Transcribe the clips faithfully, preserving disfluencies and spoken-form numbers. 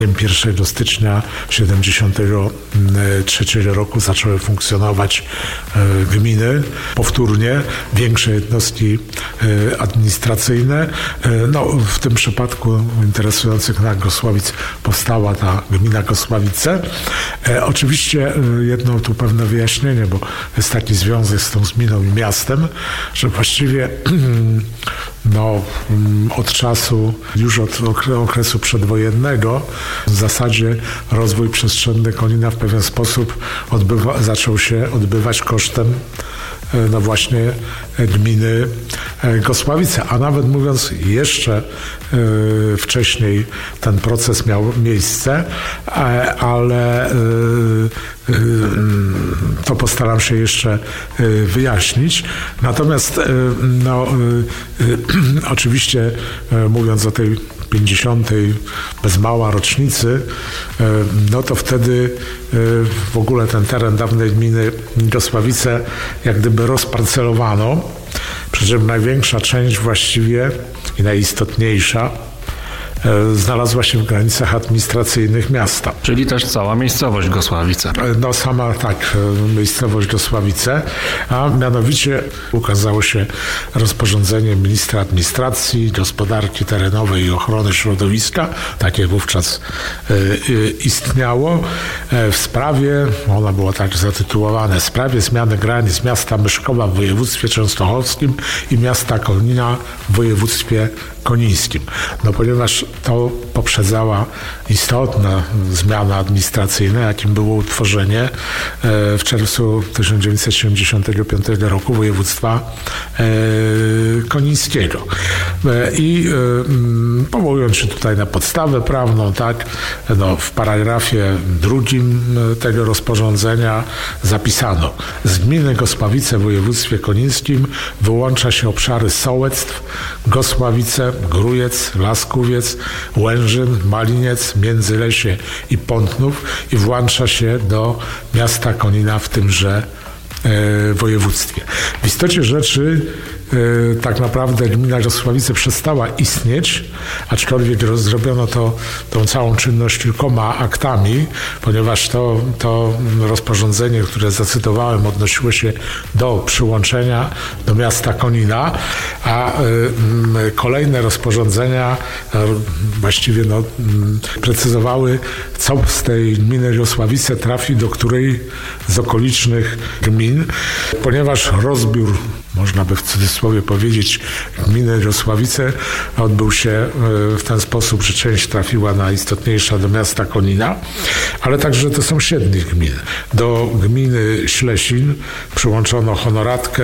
pierwszego stycznia tysiąc dziewięćset siedemdziesiątego trzeciego roku zaczęły funkcjonować gminy, powtórnie większe jednostki administracyjne. No, w tym przypadku interesujących nas Gosławic powstała ta gmina Gosławice. Oczywiście jedno tu pewne wyjaśnienie, bo jest taki związek z tą gminą i miastem, że właściwie no, od czasu, już od okresu przedwojennego w zasadzie rozwój przestrzenny Konina w pewien sposób odbywa, zaczął się odbywać kosztem no właśnie gminy Gosławice, a nawet mówiąc jeszcze y, wcześniej ten proces miał miejsce, ale y, y, to postaram się jeszcze y, wyjaśnić. Natomiast y, no, y, y, oczywiście y, mówiąc o tej pięćdziesiątej bez mała rocznicy, no to wtedy w ogóle ten teren dawnej gminy Gosławice jak gdyby rozparcelowano, przy czym największa część właściwie i najistotniejsza znalazła się w granicach administracyjnych miasta. Czyli też cała miejscowość Gosławice. No sama tak, miejscowość Gosławice, a mianowicie ukazało się rozporządzenie ministra administracji, gospodarki terenowej i ochrony środowiska, takie wówczas y, istniało, w sprawie, ono było tak zatytułowane, w sprawie zmiany granic miasta Myszkowa w województwie częstochowskim i miasta Konina w województwie konińskim. No ponieważ to poprzedzała istotna zmiana administracyjna, jakim było utworzenie w czerwcu tysiąc dziewięćset siedemdziesiątego piątego roku województwa konińskiego. I powołując się tutaj na podstawę prawną, tak, no, w paragrafie drugim tego rozporządzenia zapisano: z gminy Gosławice w województwie konińskim wyłącza się obszary sołectw Gosławice, Grójec, Laskuwiec, Łężyn, Maliniec, Międzylesie i Pątnów i włącza się do miasta Konina w tymże e, województwie. W istocie rzeczy e, tak naprawdę gmina Gosławice przestała istnieć, aczkolwiek zrobiono to, tą całą czynność kilkoma aktami, ponieważ to, to rozporządzenie, które zacytowałem, odnosiło się do przyłączenia do miasta Konina, a y, kolejne rozporządzenia y, właściwie no, y, precyzowały, co z tej gminy Gosławice trafi do której z okolicznych gmin, ponieważ rozbiór, można by w cudzysłowie powiedzieć, gminy Gosławice odbył się w ten sposób, że część trafiła najistotniejsza do miasta Konina, ale także do sąsiednich gmin. Do gminy Ślesin przyłączono Honoratkę,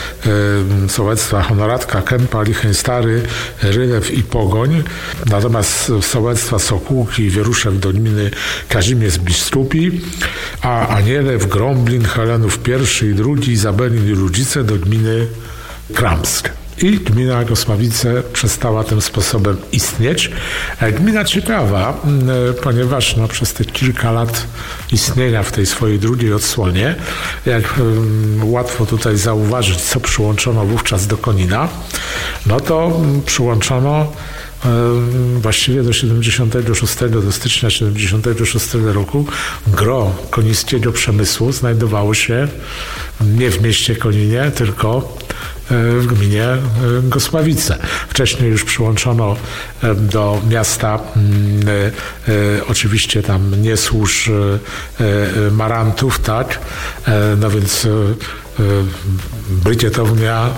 sołectwa Honoratka, Kępa, Licheń Stary, Rylew i Pogoń. Natomiast sołectwa Sokółki i Wieruszew do gminy Kazimierz Biskupi, a Anielew, Gromblin, Helenów pierwszy i drugi, Izabelin i Ludzice do gminy Kramsk. I gmina Gosławice przestała tym sposobem istnieć. Gmina ciekawa, ponieważ no, przez te kilka lat istnienia w tej swojej drugiej odsłonie, jak um, łatwo tutaj zauważyć, co przyłączono wówczas do Konina, no to przyłączono właściwie do siedemdziesiątego szóstego, do stycznia siedemdziesiątego szóstego roku gro konińskiego przemysłu znajdowało się nie w mieście Koninie, tylko w gminie Gosławice. Wcześniej już przyłączono do miasta oczywiście tam nie złóż Marantów, tak, no więc brykietownia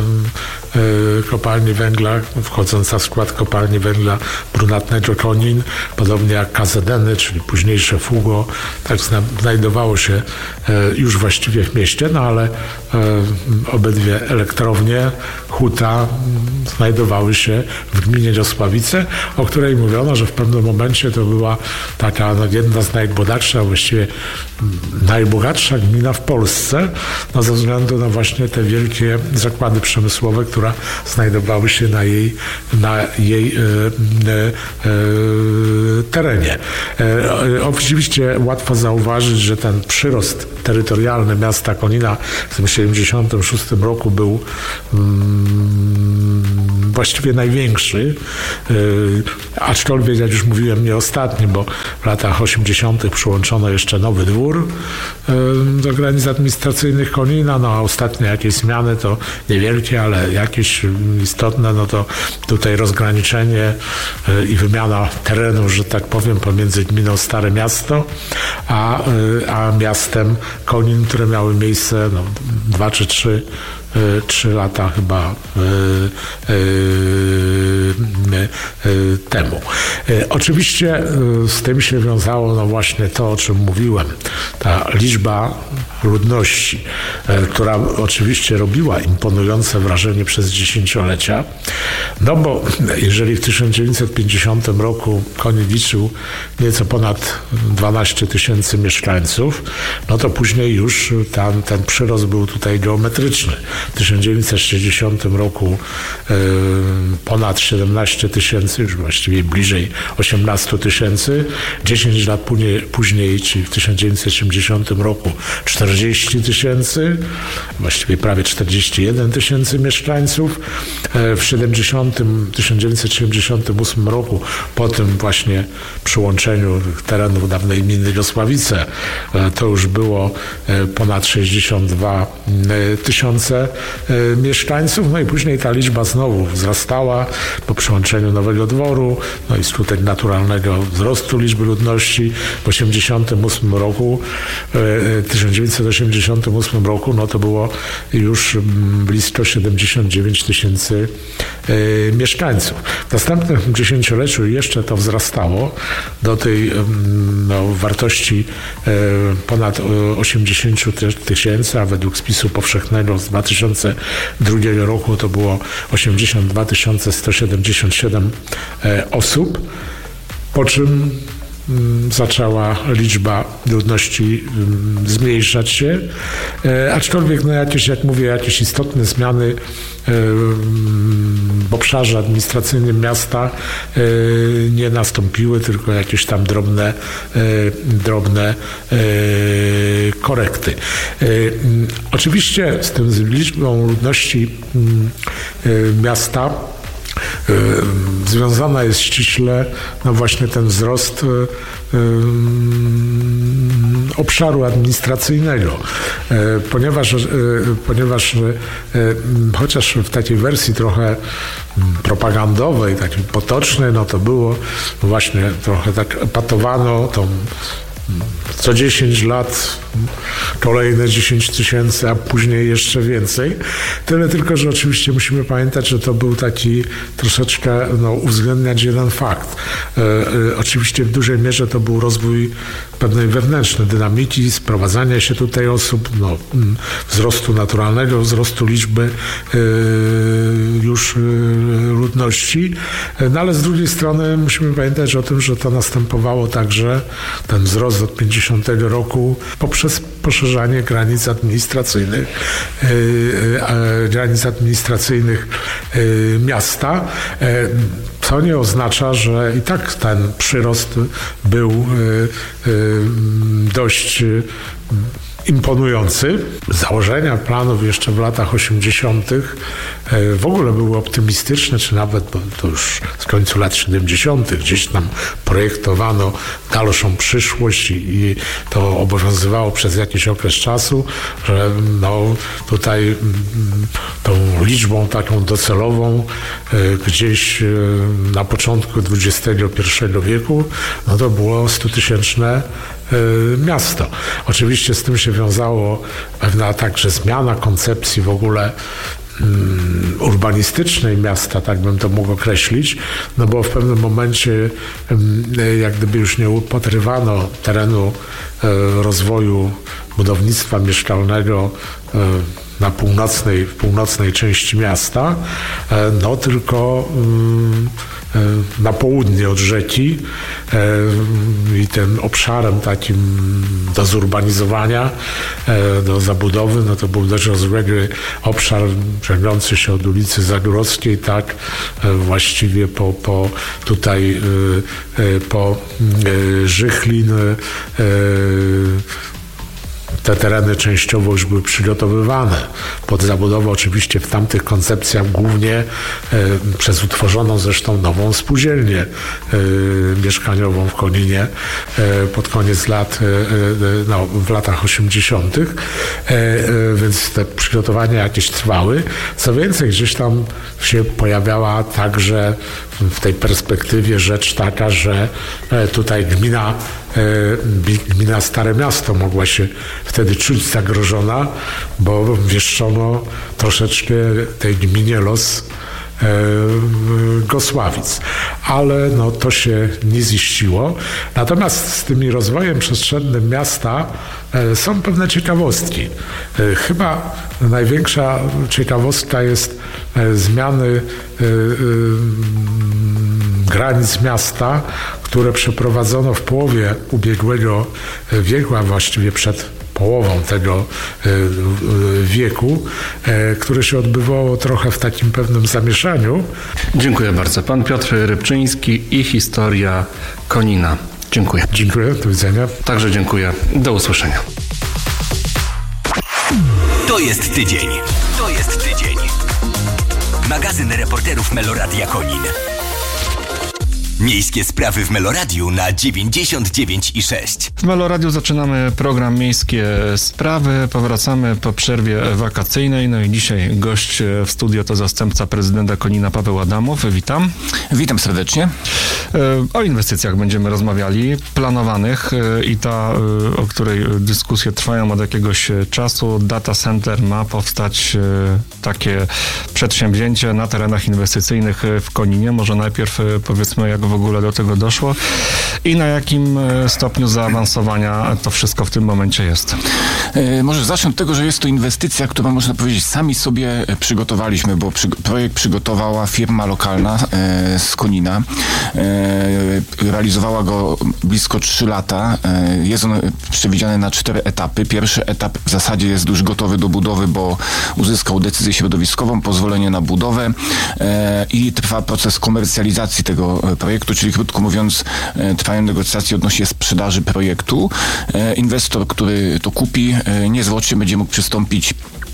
kopalni węgla, wchodząca w skład kopalni węgla brunatnego Konin, podobnie jak K Z N, czyli późniejsze Fugo, tak znajdowało się już właściwie w mieście, no ale obydwie elektrownie, huta znajdowały się w gminie Gosławice, o której mówiono, że w pewnym momencie to była taka no, jedna z najbogatszych, a właściwie najbogatsza gmina w Polsce, no, ze względu na właśnie te wielkie zakłady przemysłowe, które znajdowały się na jej, na jej e, e, e, terenie. E, oczywiście łatwo zauważyć, że ten przyrost terytorialny miasta Konina w tym siedemdziesiątym szóstym roku był mm, właściwie największy, aczkolwiek, jak już mówiłem, nie ostatni, bo w latach osiemdziesiątych przyłączono jeszcze Nowy Dwór do granic administracyjnych Konina, no a ostatnie jakieś zmiany to niewielkie, ale jakieś istotne, no to tutaj rozgraniczenie i wymiana terenu, że tak powiem, pomiędzy gminą Stare Miasto, a, a miastem Konin, które miały miejsce no, dwa czy trzy trzy lata chyba y, y, y, y, temu. Y, oczywiście y, z tym się wiązało no właśnie to, o czym mówiłem. Ta liczba ludności, y, która oczywiście robiła imponujące wrażenie przez dziesięciolecia, no bo jeżeli w tysiąc dziewięćset pięćdziesiątym roku Konin liczył nieco ponad dwanaście tysięcy mieszkańców, no to później już tam, ten przyrost był tutaj geometryczny. W tysiąc dziewięćset sześćdziesiątym roku y, ponad siedemnaście tysięcy, już właściwie bliżej osiemnaście tysięcy. dziesięć lat później, później, czyli w tysiąc dziewięćset siedemdziesiątym roku czterdzieści tysięcy, właściwie prawie czterdzieści jeden tysięcy mieszkańców. Y, w tysiąc dziewięćset siedemdziesiątym ósmym roku, po tym właśnie przyłączeniu terenów dawnej gminy Gosławice, y, to już było y, ponad sześćdziesiąt dwa tysiące mieszkańców, no i później ta liczba znowu wzrastała po przyłączeniu Nowego Dworu, no i skutek naturalnego wzrostu liczby ludności w osiemdziesiątym ósmym roku, tysiąc dziewięćset osiemdziesiątym ósmym roku, no to było już blisko siedemdziesiąt dziewięć tysięcy mieszkańców. W następnym dziesięcioleciu jeszcze to wzrastało do tej no, wartości ponad osiemdziesiąt tysięcy, a według spisu powszechnego z dwa tysiące drugiego roku to było osiemdziesiąt dwa tysiące sto siedemdziesiąt siedem osób, po czym zaczęła liczba ludności zmniejszać się, aczkolwiek no jakieś, jak mówię, jakieś istotne zmiany w obszarze administracyjnym miasta nie nastąpiły, tylko jakieś tam drobne, drobne korekty. Oczywiście z tym z liczbą ludności miasta związana jest ściśle no właśnie ten wzrost y, y, obszaru administracyjnego, y, ponieważ, y, ponieważ y, y, chociaż w takiej wersji trochę propagandowej, takiej potocznej, no to było właśnie trochę tak epatowano tą co dziesięć lat kolejne dziesięć tysięcy, a później jeszcze więcej. Tyle tylko, że oczywiście musimy pamiętać, że to był taki troszeczkę no, uwzględniać jeden fakt. E, e, oczywiście w dużej mierze to był rozwój pewnej wewnętrznej dynamiki, sprowadzania się tutaj osób, no, wzrostu naturalnego, wzrostu liczby e, już e, ludności. E, no ale z drugiej strony musimy pamiętać o tym, że to następowało także, ten wzrost od pięćdziesiątego roku poprzez poszerzanie granic administracyjnych, e, e, granic administracyjnych e, miasta, e, co nie oznacza, że i tak ten przyrost był e, e, dość e, imponujący. Założenia planów jeszcze w latach osiemdziesiątych w ogóle były optymistyczne, czy nawet, bo to już z końca lat siedemdziesiątych gdzieś tam projektowano dalszą przyszłość i, i to obowiązywało przez jakiś okres czasu, że no tutaj tą liczbą taką docelową gdzieś na początku dwudziestego pierwszego wieku, no to było stutysięczne miasto. Oczywiście z tym się wiązało pewna także zmiana koncepcji w ogóle um, urbanistycznej miasta, tak bym to mógł określić, no bo w pewnym momencie um, jak gdyby już nie upatrywano terenu um, rozwoju budownictwa mieszkalnego um, na północnej, w północnej części miasta, um, no tylko um, na południe od rzeki i tym obszarem takim do zurbanizowania, do zabudowy, no to był dość rozległy obszar ciągnący się od ulicy Zagórowskiej, tak właściwie po, po tutaj po Żychlin, te tereny częściowo już były przygotowywane pod zabudowę, oczywiście w tamtych koncepcjach głównie przez utworzoną zresztą nową spółdzielnię mieszkaniową w Koninie pod koniec lat, no, w latach osiemdziesiątych, więc te przygotowania jakieś trwały. Co więcej, gdzieś tam się pojawiała także w tej perspektywie rzecz taka, że tutaj gmina, gmina Stare Miasto mogła się wtedy czuć zagrożona, bo wieszczono troszeczkę tej gminie los Gosławic. Ale no, to się nie ziściło. Natomiast z tym rozwojem przestrzennym miasta są pewne ciekawostki. Chyba największa ciekawostka jest zmiany granic miasta, które przeprowadzono w połowie ubiegłego wieku, a właściwie przed połową tego wieku, które się odbywało trochę w takim pewnym zamieszaniu. Dziękuję bardzo. Pan Piotr Rybczyński i historia Konina. Dziękuję. Dziękuję, do widzenia. Także dziękuję. Do usłyszenia. To jest tydzień. To jest tydzień. Magazyn reporterów Meloradia Konin. Miejskie sprawy w Meloradiu na dziewięćdziesiąt dziewięć i sześć. W Meloradiu zaczynamy program Miejskie Sprawy. Powracamy po przerwie wakacyjnej. No i dzisiaj gość w studio to zastępca prezydenta Konina Paweł Adamow. Witam. Witam serdecznie. O inwestycjach będziemy rozmawiali, planowanych i ta, o której dyskusje trwają od jakiegoś czasu. Data Center ma powstać, takie przedsięwzięcie na terenach inwestycyjnych w Koninie. Może najpierw powiedzmy, jak w ogóle do tego doszło i na jakim stopniu zaawansowania to wszystko w tym momencie jest. E, może zacznę od tego, że jest to inwestycja, którą można powiedzieć sami sobie przygotowaliśmy, bo przy, projekt przygotowała firma lokalna e, z Konina. E, realizowała go blisko trzy lata. E, jest on przewidziany na cztery etapy. Pierwszy etap w zasadzie jest już gotowy do budowy, bo uzyskał decyzję środowiskową, pozwolenie na budowę e, i trwa proces komercjalizacji tego projektu. projektu, czyli krótko mówiąc trwają negocjacje odnośnie sprzedaży projektu. Inwestor, który to kupi, niezwłocznie będzie mógł przystąpić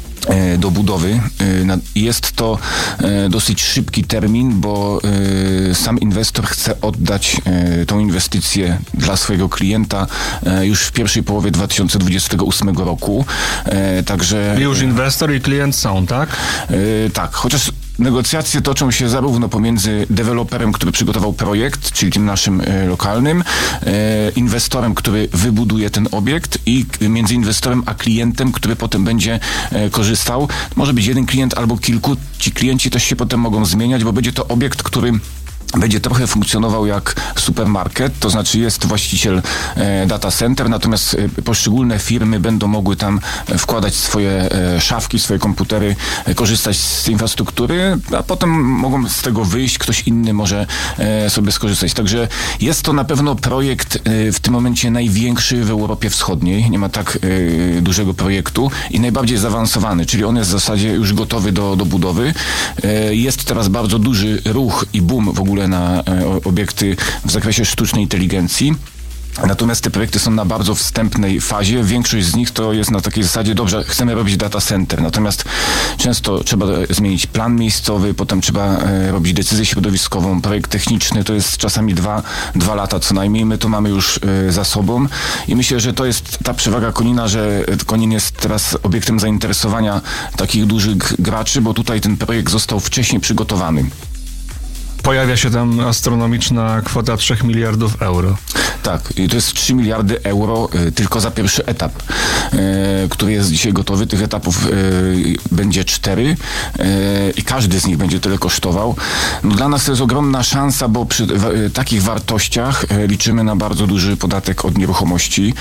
do budowy. Jest to dosyć szybki termin, bo sam inwestor chce oddać tą inwestycję dla swojego klienta już w pierwszej połowie dwa tysiące dwudziestego ósmego roku. Także... Już inwestor i klient są, tak? Tak, chociaż negocjacje toczą się zarówno pomiędzy deweloperem, który przygotował projekt, czyli tym naszym e, lokalnym, e, inwestorem, który wybuduje ten obiekt i między inwestorem a klientem, który potem będzie e, korzystał. Może być jeden klient albo kilku. Ci klienci też się potem mogą zmieniać, bo będzie to obiekt, który będzie trochę funkcjonował jak supermarket, to znaczy jest właściciel e, data center, natomiast e, poszczególne firmy będą mogły tam wkładać swoje e, szafki, swoje komputery, e, korzystać z infrastruktury, a potem mogą z tego wyjść, ktoś inny może e, sobie skorzystać. Także jest to na pewno projekt e, w tym momencie największy w Europie Wschodniej. Nie ma tak e, dużego projektu i najbardziej zaawansowany, czyli on jest w zasadzie już gotowy do, do budowy. E, jest teraz bardzo duży ruch i boom w ogóle na obiekty w zakresie sztucznej inteligencji. Natomiast te projekty są na bardzo wstępnej fazie. Większość z nich to jest na takiej zasadzie, dobrze, chcemy robić data center. Natomiast często trzeba zmienić plan miejscowy, potem trzeba e, robić decyzję środowiskową, projekt techniczny, to jest czasami dwa, dwa lata co najmniej. My to mamy już e, za sobą i myślę, że to jest ta przewaga Konina, że Konin jest teraz obiektem zainteresowania takich dużych graczy, bo tutaj ten projekt został wcześniej przygotowany. Pojawia się tam astronomiczna kwota trzech miliardów euro. Tak, i to jest trzy miliardy euro y, tylko za pierwszy etap, y, który jest dzisiaj gotowy. Tych etapów y, będzie cztery y, i każdy z nich będzie tyle kosztował. No, dla nas to jest ogromna szansa, bo przy w, takich wartościach y, liczymy na bardzo duży podatek od nieruchomości.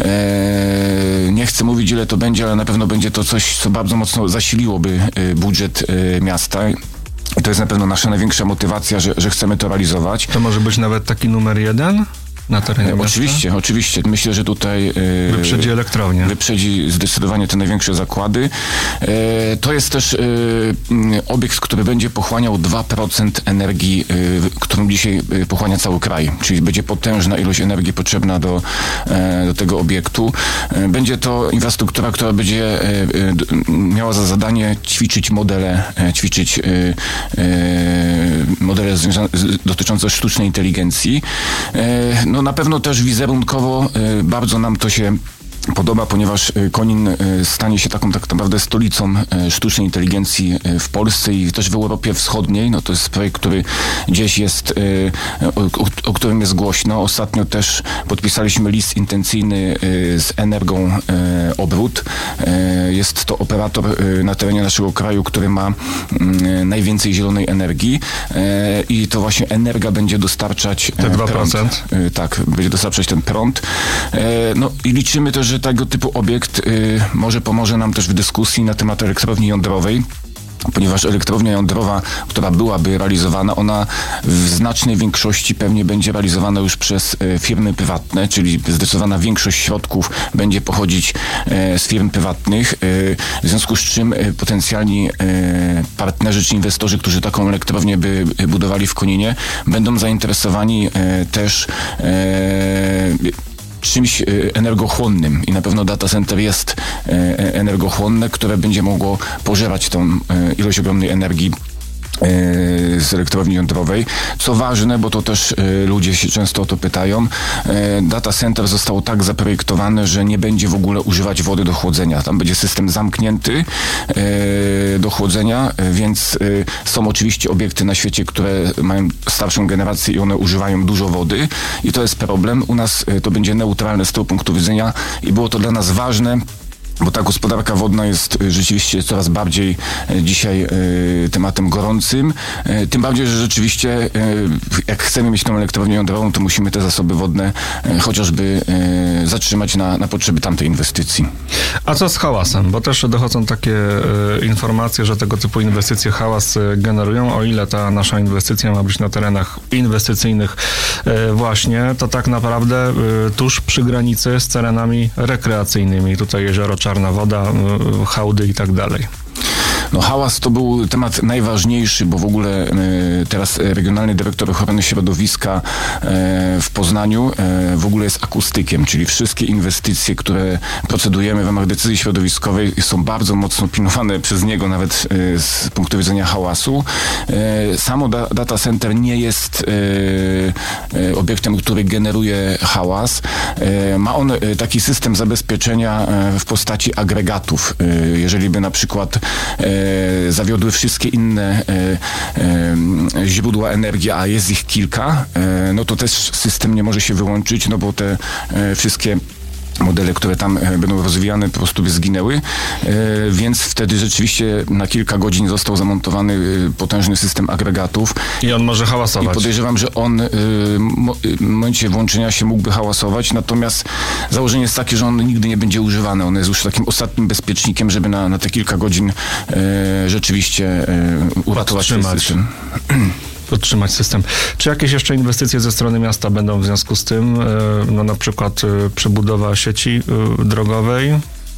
Y, nie chcę mówić, ile to będzie, ale na pewno będzie to coś, co bardzo mocno zasiliłoby y, budżet y, miasta. I to jest na pewno nasza największa motywacja, że, że chcemy to realizować. To może być nawet taki numer jeden? na terenie miasta? Oczywiście, oczywiście. Myślę, że tutaj e, wyprzedzi elektrownię. Wyprzedzi zdecydowanie te największe zakłady. E, to jest też e, obiekt, który będzie pochłaniał dwa procent energii, e, którą dzisiaj pochłania cały kraj. Czyli będzie potężna ilość energii potrzebna do, e, do tego obiektu. E, będzie to infrastruktura, która będzie e, e, miała za zadanie ćwiczyć modele, e, ćwiczyć e, e, modele związane, dotyczące sztucznej inteligencji. E, no na pewno też wizerunkowo e, bardzo nam to się podoba, ponieważ Konin stanie się taką tak naprawdę stolicą sztucznej inteligencji w Polsce i też w Europie Wschodniej. No to jest projekt, który gdzieś jest, o, o którym jest głośno. Ostatnio też podpisaliśmy list intencyjny z Energą Obrót. Jest to operator na terenie naszego kraju, który ma najwięcej zielonej energii i to właśnie Energa będzie dostarczać te dwa procent. Prąd. Tak, będzie dostarczać ten prąd. No i liczymy też, że tego typu obiekt y, może pomoże nam też w dyskusji na temat elektrowni jądrowej, ponieważ elektrownia jądrowa, która byłaby realizowana, ona w znacznej większości pewnie będzie realizowana już przez e, firmy prywatne, czyli zdecydowana większość środków będzie pochodzić e, z firm prywatnych, e, w związku z czym e, potencjalni e, partnerzy czy inwestorzy, którzy taką elektrownię by budowali w Koninie, będą zainteresowani e, też e, czymś energochłonnym i na pewno data center jest energochłonne, które będzie mogło pożerać tą ilość ogromnej energii z elektrowni jądrowej. Co ważne, bo to też ludzie się często o to pytają, data center został tak zaprojektowany, że nie będzie w ogóle używać wody do chłodzenia. Tam będzie system zamknięty do chłodzenia, więc są oczywiście obiekty na świecie, które mają starszą generację i one używają dużo wody i to jest problem. U nas to będzie neutralne z tego punktu widzenia i było to dla nas ważne, bo ta gospodarka wodna jest rzeczywiście coraz bardziej dzisiaj y, tematem gorącym. Y, tym bardziej, że rzeczywiście y, jak chcemy mieć tą elektrownię jądrową, to musimy te zasoby wodne y, chociażby y, zatrzymać na, na potrzeby tamtej inwestycji. A co z hałasem? Bo też dochodzą takie y, informacje, że tego typu inwestycje hałas y, generują. O ile ta nasza inwestycja ma być na terenach inwestycyjnych y, właśnie, to tak naprawdę y, tuż przy granicy z terenami rekreacyjnymi. Tutaj jezioro Czarna Woda, hałdy i tak dalej. No hałas to był temat najważniejszy, bo w ogóle e, teraz Regionalny Dyrektor Ochrony Środowiska e, w Poznaniu e, w ogóle jest akustykiem, czyli wszystkie inwestycje, które procedujemy w ramach decyzji środowiskowej są bardzo mocno pilnowane przez niego, nawet e, z punktu widzenia hałasu. E, samo da, data center nie jest e, e, obiektem, który generuje hałas. E, ma on e, taki system zabezpieczenia e, w postaci agregatów. E, jeżeli by na przykład e, zawiodły wszystkie inne e, e, źródła energii, a jest ich kilka, e, no to też system nie może się wyłączyć, no bo te e, wszystkie modele, które tam będą rozwijane, po prostu by zginęły, więc wtedy rzeczywiście na kilka godzin został zamontowany potężny system agregatów. I on może hałasować. I podejrzewam, że on w momencie włączenia się mógłby hałasować, natomiast założenie jest takie, że on nigdy nie będzie używany. On jest już takim ostatnim bezpiecznikiem, żeby na, na te kilka godzin rzeczywiście uratować ten system. Podtrzymać system. Czy jakieś jeszcze inwestycje ze strony miasta będą w związku z tym? No na przykład przebudowa sieci drogowej?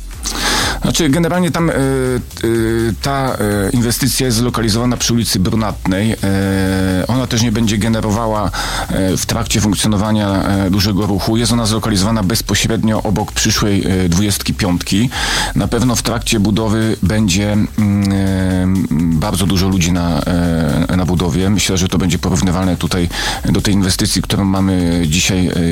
Znaczy generalnie tam y, y, ta y, inwestycja jest zlokalizowana przy ulicy Brunatnej. Y, ona też nie będzie generowała y, w trakcie funkcjonowania y, dużego ruchu. Jest ona zlokalizowana bezpośrednio obok przyszłej y, dwudziestki piątki. Na pewno w trakcie budowy będzie y, bardzo dużo ludzi na, y, na budowie. Myślę, że to będzie porównywalne tutaj do tej inwestycji, którą mamy dzisiaj y,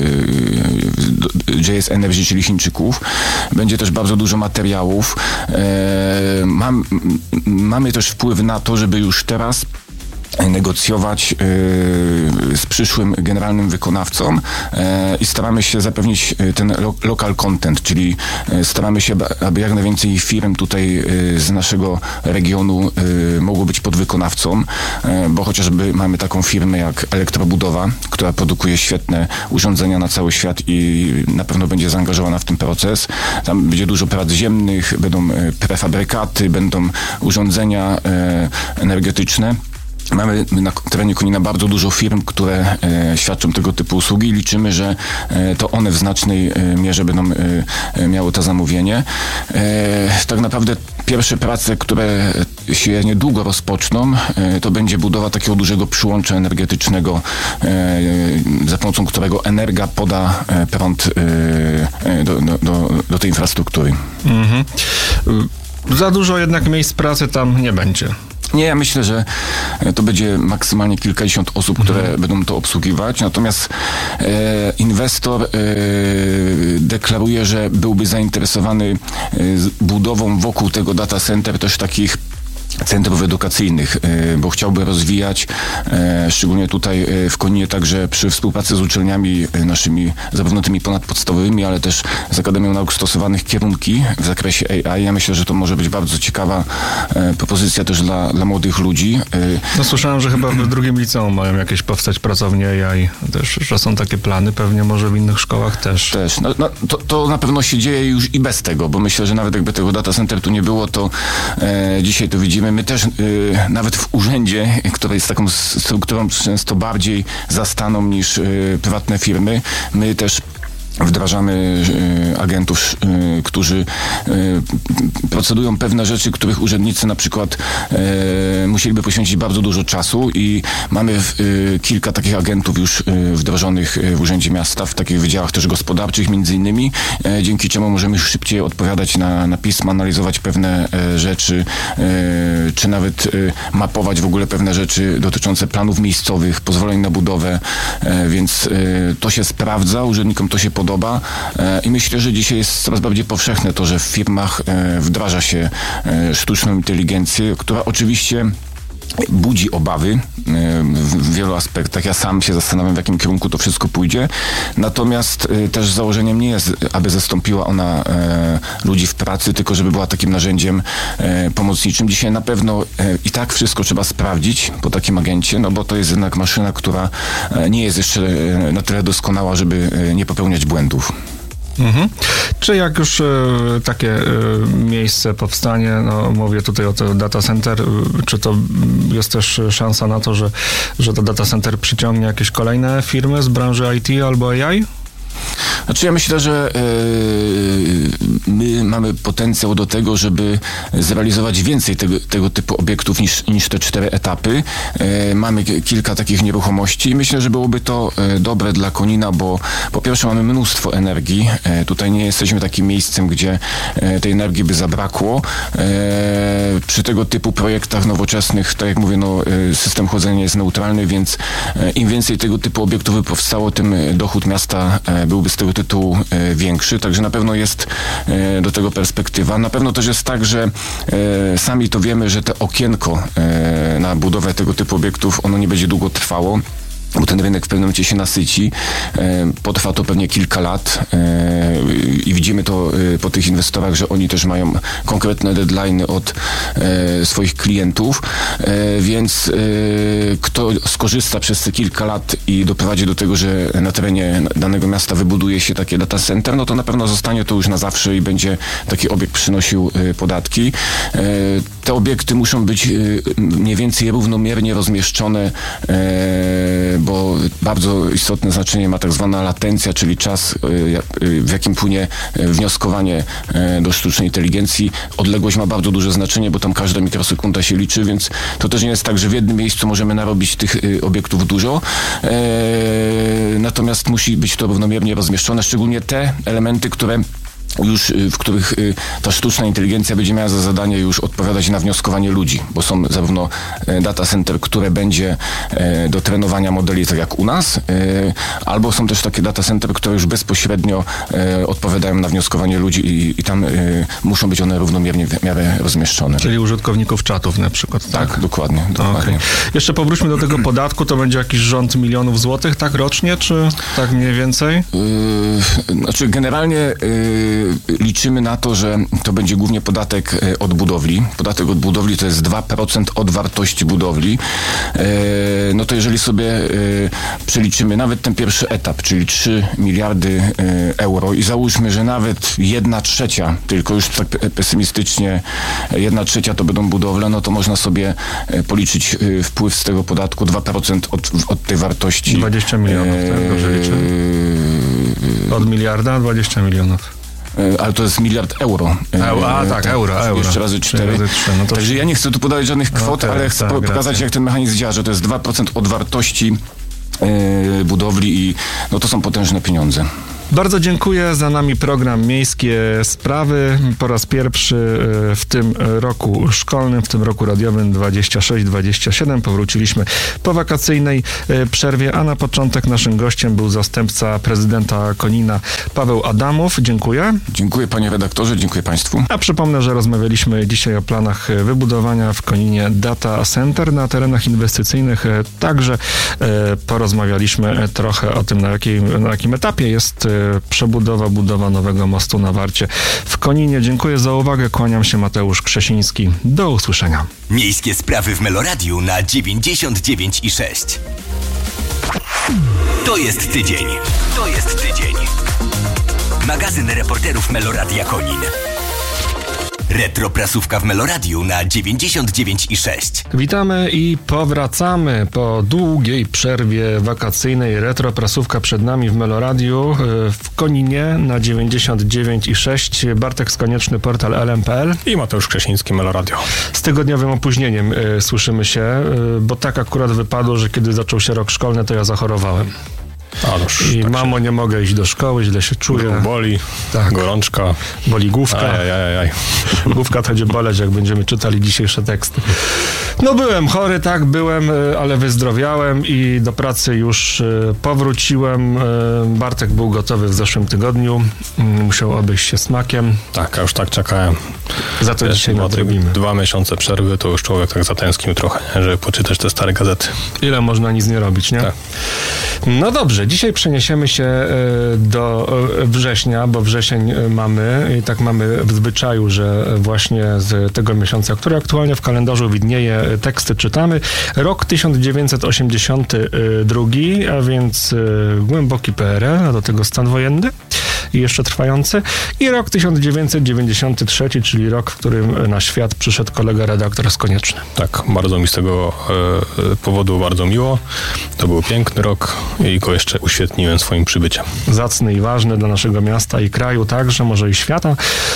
y, J S Energy, czyli Chińczyków. Będzie też bardzo dużo materiałów. E, mam, mamy też wpływ na to, żeby już teraz negocjować y, z przyszłym generalnym wykonawcą y, i staramy się zapewnić ten lo, local content, czyli y, staramy się, aby jak najwięcej firm tutaj y, z naszego regionu y, mogło być podwykonawcą, y, bo chociażby mamy taką firmę jak Elektrobudowa, która produkuje świetne urządzenia na cały świat i na pewno będzie zaangażowana w ten proces. Tam będzie dużo prac ziemnych, będą y, prefabrykaty, będą urządzenia y, energetyczne. Mamy na terenie Konina bardzo dużo firm, które e, świadczą tego typu usługi. Liczymy, że e, to one w znacznej e, mierze będą e, miały to zamówienie. E, tak naprawdę pierwsze prace, które się niedługo rozpoczną, e, to będzie budowa takiego dużego przyłącza energetycznego, e, za pomocą którego Energa poda e, prąd e, do, do, do, do tej infrastruktury. Mhm. Za dużo jednak miejsc pracy tam nie będzie. Nie, ja myślę, że to będzie maksymalnie kilkadziesiąt osób, które mhm. będą to obsługiwać. Natomiast e, inwestor e, deklaruje, że byłby zainteresowany e, budową wokół tego data center też takich centrów edukacyjnych, bo chciałby rozwijać, szczególnie tutaj w Koninie, także przy współpracy z uczelniami naszymi, zarówno tymi ponadpodstawowymi, ale też z Akademią Nauk Stosowanych, kierunki w zakresie A I. Ja myślę, że to może być bardzo ciekawa propozycja też dla, dla młodych ludzi. No słyszałem, że chyba w drugim liceum mają jakieś powstać pracownie A I, też, że są takie plany, pewnie może w innych szkołach też. Też. No, no, to, to na pewno się dzieje już i bez tego, bo myślę, że nawet jakby tego data center tu nie było, to e, dzisiaj to widzimy. My też y, nawet w urzędzie, który jest taką strukturą często bardziej zastaną niż y, prywatne firmy, my też wdrażamy y, agentów, y, którzy y, procedują pewne rzeczy, których urzędnicy na przykład y, musieliby poświęcić bardzo dużo czasu i mamy y, kilka takich agentów już y, wdrożonych w Urzędzie Miasta, w takich wydziałach też gospodarczych między innymi, y, dzięki czemu możemy szybciej odpowiadać na, na pisma, analizować pewne y, rzeczy, y, czy nawet y, mapować w ogóle pewne rzeczy dotyczące planów miejscowych, pozwoleń na budowę, y, więc y, to się sprawdza, urzędnikom to się podoba. Podoba. I myślę, że dzisiaj jest coraz bardziej powszechne to, że w firmach wdraża się sztuczną inteligencję, która oczywiście budzi obawy w wielu aspektach. Ja sam się zastanawiam, w jakim kierunku to wszystko pójdzie. Natomiast też założeniem nie jest, aby zastąpiła ona ludzi w pracy, tylko żeby była takim narzędziem pomocniczym. Dzisiaj na pewno i tak wszystko trzeba sprawdzić po takim agencie, no bo to jest jednak maszyna, która nie jest jeszcze na tyle doskonała, żeby nie popełniać błędów. Mhm. Czy jak już e, takie e, miejsce powstanie, no mówię tutaj o to data center, e, czy to jest też szansa na to, że, że to data center przyciągnie jakieś kolejne firmy z branży I T albo A I? Znaczy ja myślę, że yy, my mamy potencjał do tego, żeby zrealizować więcej tego, tego typu obiektów niż, niż te cztery etapy. Yy, mamy k- kilka takich nieruchomości i myślę, że byłoby to yy, dobre dla Konina, bo po pierwsze mamy mnóstwo energii. Yy, tutaj nie jesteśmy takim miejscem, gdzie yy, tej energii by zabrakło. Yy, przy tego typu projektach nowoczesnych, tak jak mówię, no, yy, system chłodzenia jest neutralny, więc yy, im więcej tego typu obiektów by powstało, tym dochód miasta yy, byłby z tego tytułu e, większy, także na pewno jest e, do tego perspektywa. Na pewno też jest tak, że e, sami to wiemy, że te okienko e, na budowę tego typu obiektów, ono nie będzie długo trwało, bo ten rynek w pewnym momencie się nasyci. E, potrwa to pewnie kilka lat e, i widzimy to e, po tych inwestorach, że oni też mają konkretne deadline'y od e, swoich klientów, e, więc e, kto skorzysta przez te kilka lat i doprowadzi do tego, że na terenie danego miasta wybuduje się takie data center, no to na pewno zostanie to już na zawsze i będzie taki obiekt przynosił e, podatki. E, te obiekty muszą być e, mniej więcej równomiernie rozmieszczone, e, bo bardzo istotne znaczenie ma tak zwana latencja, czyli czas, w jakim płynie wnioskowanie do sztucznej inteligencji. Odległość ma bardzo duże znaczenie, bo tam każda mikrosekunda się liczy, więc to też nie jest tak, że w jednym miejscu możemy narobić tych obiektów dużo. Natomiast musi być to równomiernie rozmieszczone, szczególnie te elementy, które już w których ta sztuczna inteligencja będzie miała za zadanie już odpowiadać na wnioskowanie ludzi, bo są zarówno data center, które będzie do trenowania modeli, tak jak u nas, albo są też takie data center, które już bezpośrednio odpowiadają na wnioskowanie ludzi i, i tam muszą być one równomiernie w miarę rozmieszczone. Czyli użytkowników czatów na przykład, tak? Tak, dokładnie. dokładnie. Okay. Jeszcze powróćmy do tego podatku, to będzie jakiś rząd milionów złotych, tak rocznie, czy tak mniej więcej? Yy, znaczy generalnie yy, liczymy na to, że to będzie głównie podatek od budowli. Podatek od budowli to jest dwa procent od wartości budowli. No to jeżeli sobie przeliczymy nawet ten pierwszy etap, czyli trzy miliardy euro i załóżmy, że nawet jedna trzecia, tylko już tak pesymistycznie, jedna trzecia to będą budowle, no to można sobie policzyć wpływ z tego podatku dwa procent od, od tej wartości. dwadzieścia milionów, tak? Dobrze liczę? Od miliarda dwadzieścia milionów. Ale to jest miliard euro. A, a tak, euro, euro. Jeszcze razy cztery. Razy trzy, no to Także ja nie chcę tu podawać żadnych kwot, okay, ale chcę tak, pokazać, racja. jak ten mechanizm działa, że to jest dwa procent od wartości yy, budowli i no to są potężne pieniądze. Bardzo dziękuję. Za nami program Miejskie Sprawy. Po raz pierwszy w tym roku szkolnym, w tym roku radiowym dwadzieścia sześć dwadzieścia siedem powróciliśmy po wakacyjnej przerwie, a na początek naszym gościem był zastępca prezydenta Konina Paweł Adamów. Dziękuję. Dziękuję panie redaktorze, dziękuję państwu. A przypomnę, że rozmawialiśmy dzisiaj o planach wybudowania w Koninie data center na terenach inwestycyjnych. Także porozmawialiśmy trochę o tym, na jakim, na jakim etapie jest przebudowa, budowa nowego mostu na Warcie w Koninie. Dziękuję za uwagę. Kłaniam się, Mateusz Krzesiński. Do usłyszenia. Miejskie Sprawy w Meloradiu na dziewięćdziesiąt dziewięć i sześć. To jest tydzień. To jest tydzień. Magazyn reporterów Meloradia Konin. Retroprasówka w Meloradiu na dziewięćdziesiąt dziewięć i sześć. Witamy i powracamy po długiej przerwie wakacyjnej. Retroprasówka przed nami w Meloradiu w Koninie na dziewięćdziesiąt dziewięć i sześć. Bartek Skonieczny, portal L M P L. I Mateusz Krzesiński, Meloradio. Z tygodniowym opóźnieniem y, słyszymy się, y, bo tak akurat wypadło, że kiedy zaczął się rok szkolny, to ja zachorowałem. A, noż, I tak mamo, się... nie mogę iść do szkoły, źle się czuję. Boli, tak. Gorączka. Boli główka. Aj, aj, aj. Główka to będzie boleć, jak będziemy czytali dzisiejsze teksty. No byłem chory, tak, byłem, ale wyzdrowiałem i do pracy już powróciłem. Bartek był gotowy w zeszłym tygodniu. Musiał obejść się smakiem. Tak, a już tak czekałem. Za to dzisiaj nadrobimy. Dwa miesiące przerwy, to już człowiek tak zatęsknił trochę, nie? Żeby poczytać te stare gazety. Ile można nic nie robić, nie? Tak. No dobrze, dzisiaj przeniesiemy się do września, bo wrzesień mamy i tak mamy w zwyczaju, że właśnie z tego miesiąca, który aktualnie w kalendarzu widnieje, teksty czytamy. Rok tysiąc dziewięćset osiemdziesiąty drugi, a więc głęboki P R L, a do tego stan wojenny i jeszcze trwający. I rok tysiąc dziewięćset dziewięćdziesiąty trzeci, czyli rok, w którym na świat przyszedł kolega redaktor Skonieczny. Tak, bardzo mi z tego e, powodu bardzo miło. To był piękny rok i go jeszcze uświetniłem swoim przybyciem. Zacny i ważny dla naszego miasta i kraju także, może i świata. E,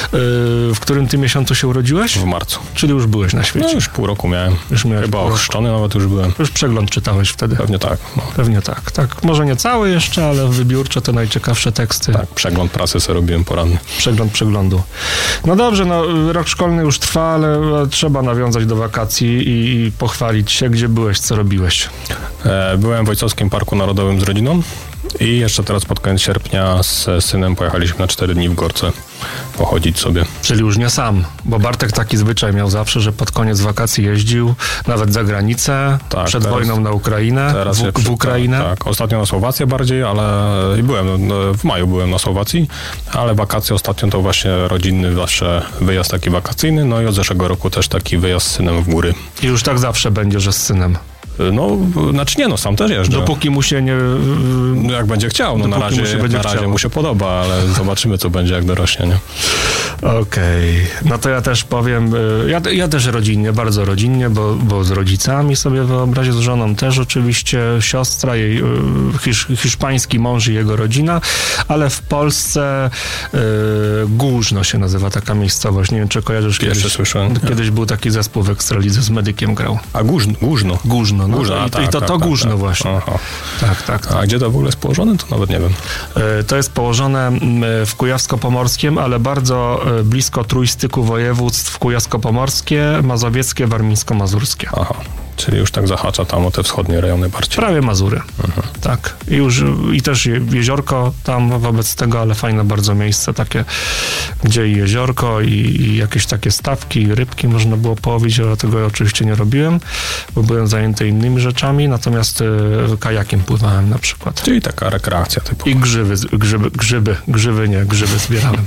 w którym ty miesiącu się urodziłeś? W marcu. Czyli już byłeś na świecie. No już pół roku miałem. Już miałeś Chyba pół roku. ochrzczony nawet już byłem. Już przegląd czytałeś wtedy. Pewnie tak. No. Pewnie tak. Tak, może nie cały jeszcze, ale wybiórczo te najciekawsze teksty. Tak, przegląd prasy sobie robiłem poranny. Przegląd przeglądu. No dobrze, no rok szkolny już trwa, ale trzeba nawiązać do wakacji i, i pochwalić się, gdzie byłeś, co robiłeś. E, byłem w Ojcowskim Parku Narodowym z rodziną i jeszcze teraz pod koniec sierpnia z synem pojechaliśmy na cztery dni w Gorce pochodzić sobie. Czyli już nie sam, bo Bartek taki zwyczaj miał zawsze, że pod koniec wakacji jeździł nawet za granicę, tak, przed teraz, wojną na Ukrainę, teraz w, w Ukrainę. Tak, tak, ostatnio na Słowację bardziej, ale i byłem, no, w maju byłem na Słowacji, ale wakacje ostatnio to właśnie rodzinny zawsze wyjazd taki wakacyjny, no i od zeszłego roku też taki wyjazd z synem w góry. I już tak zawsze będzie, że z synem. No, znaczy nie, no sam też jeżdżę. Dopóki mu się nie... No, jak będzie chciał, no na razie, mu, się będzie na razie chciał. mu się podoba, ale zobaczymy, co będzie, jak dorośnie, nie? Okej, okay. No to ja też powiem, ja, ja też rodzinnie, bardzo rodzinnie, bo, bo z rodzicami sobie wyobraź, z żoną też oczywiście, siostra, jej hisz, hiszpański mąż i jego rodzina, ale w Polsce y, Górzno się nazywa taka miejscowość, nie wiem, czy kojarzysz, Pierwsze kiedyś, słyszałem. kiedyś był taki zespół w Ekstralidze, z Medykiem grał. A Górzno? Górzno. Górzno, no Górzno, i, a, i tak, to, to tak, Górzno tak, właśnie. Aha. Tak, tak, tak. A gdzie to w ogóle jest położone? To nawet nie wiem. Y, to jest położone w Kujawsko-Pomorskiem, ale bardzo blisko trójstyku województw kujawsko-pomorskie, mazowieckie, warmińsko-mazurskie. Aha, czyli już tak zahacza tam o te wschodnie rejony bardziej. Prawie Mazury, mhm. Tak. I już, i też jeziorko tam wobec tego, ale fajne bardzo miejsce takie, gdzie i jeziorko, i, i jakieś takie stawki, i rybki można było połowić, ale tego ja oczywiście nie robiłem, bo byłem zajęty innymi rzeczami, natomiast y, kajakiem pływałem na przykład. Czyli taka rekreacja typu. I grzyby, grzyby, grzyby, grzyby nie, grzyby zbierałem.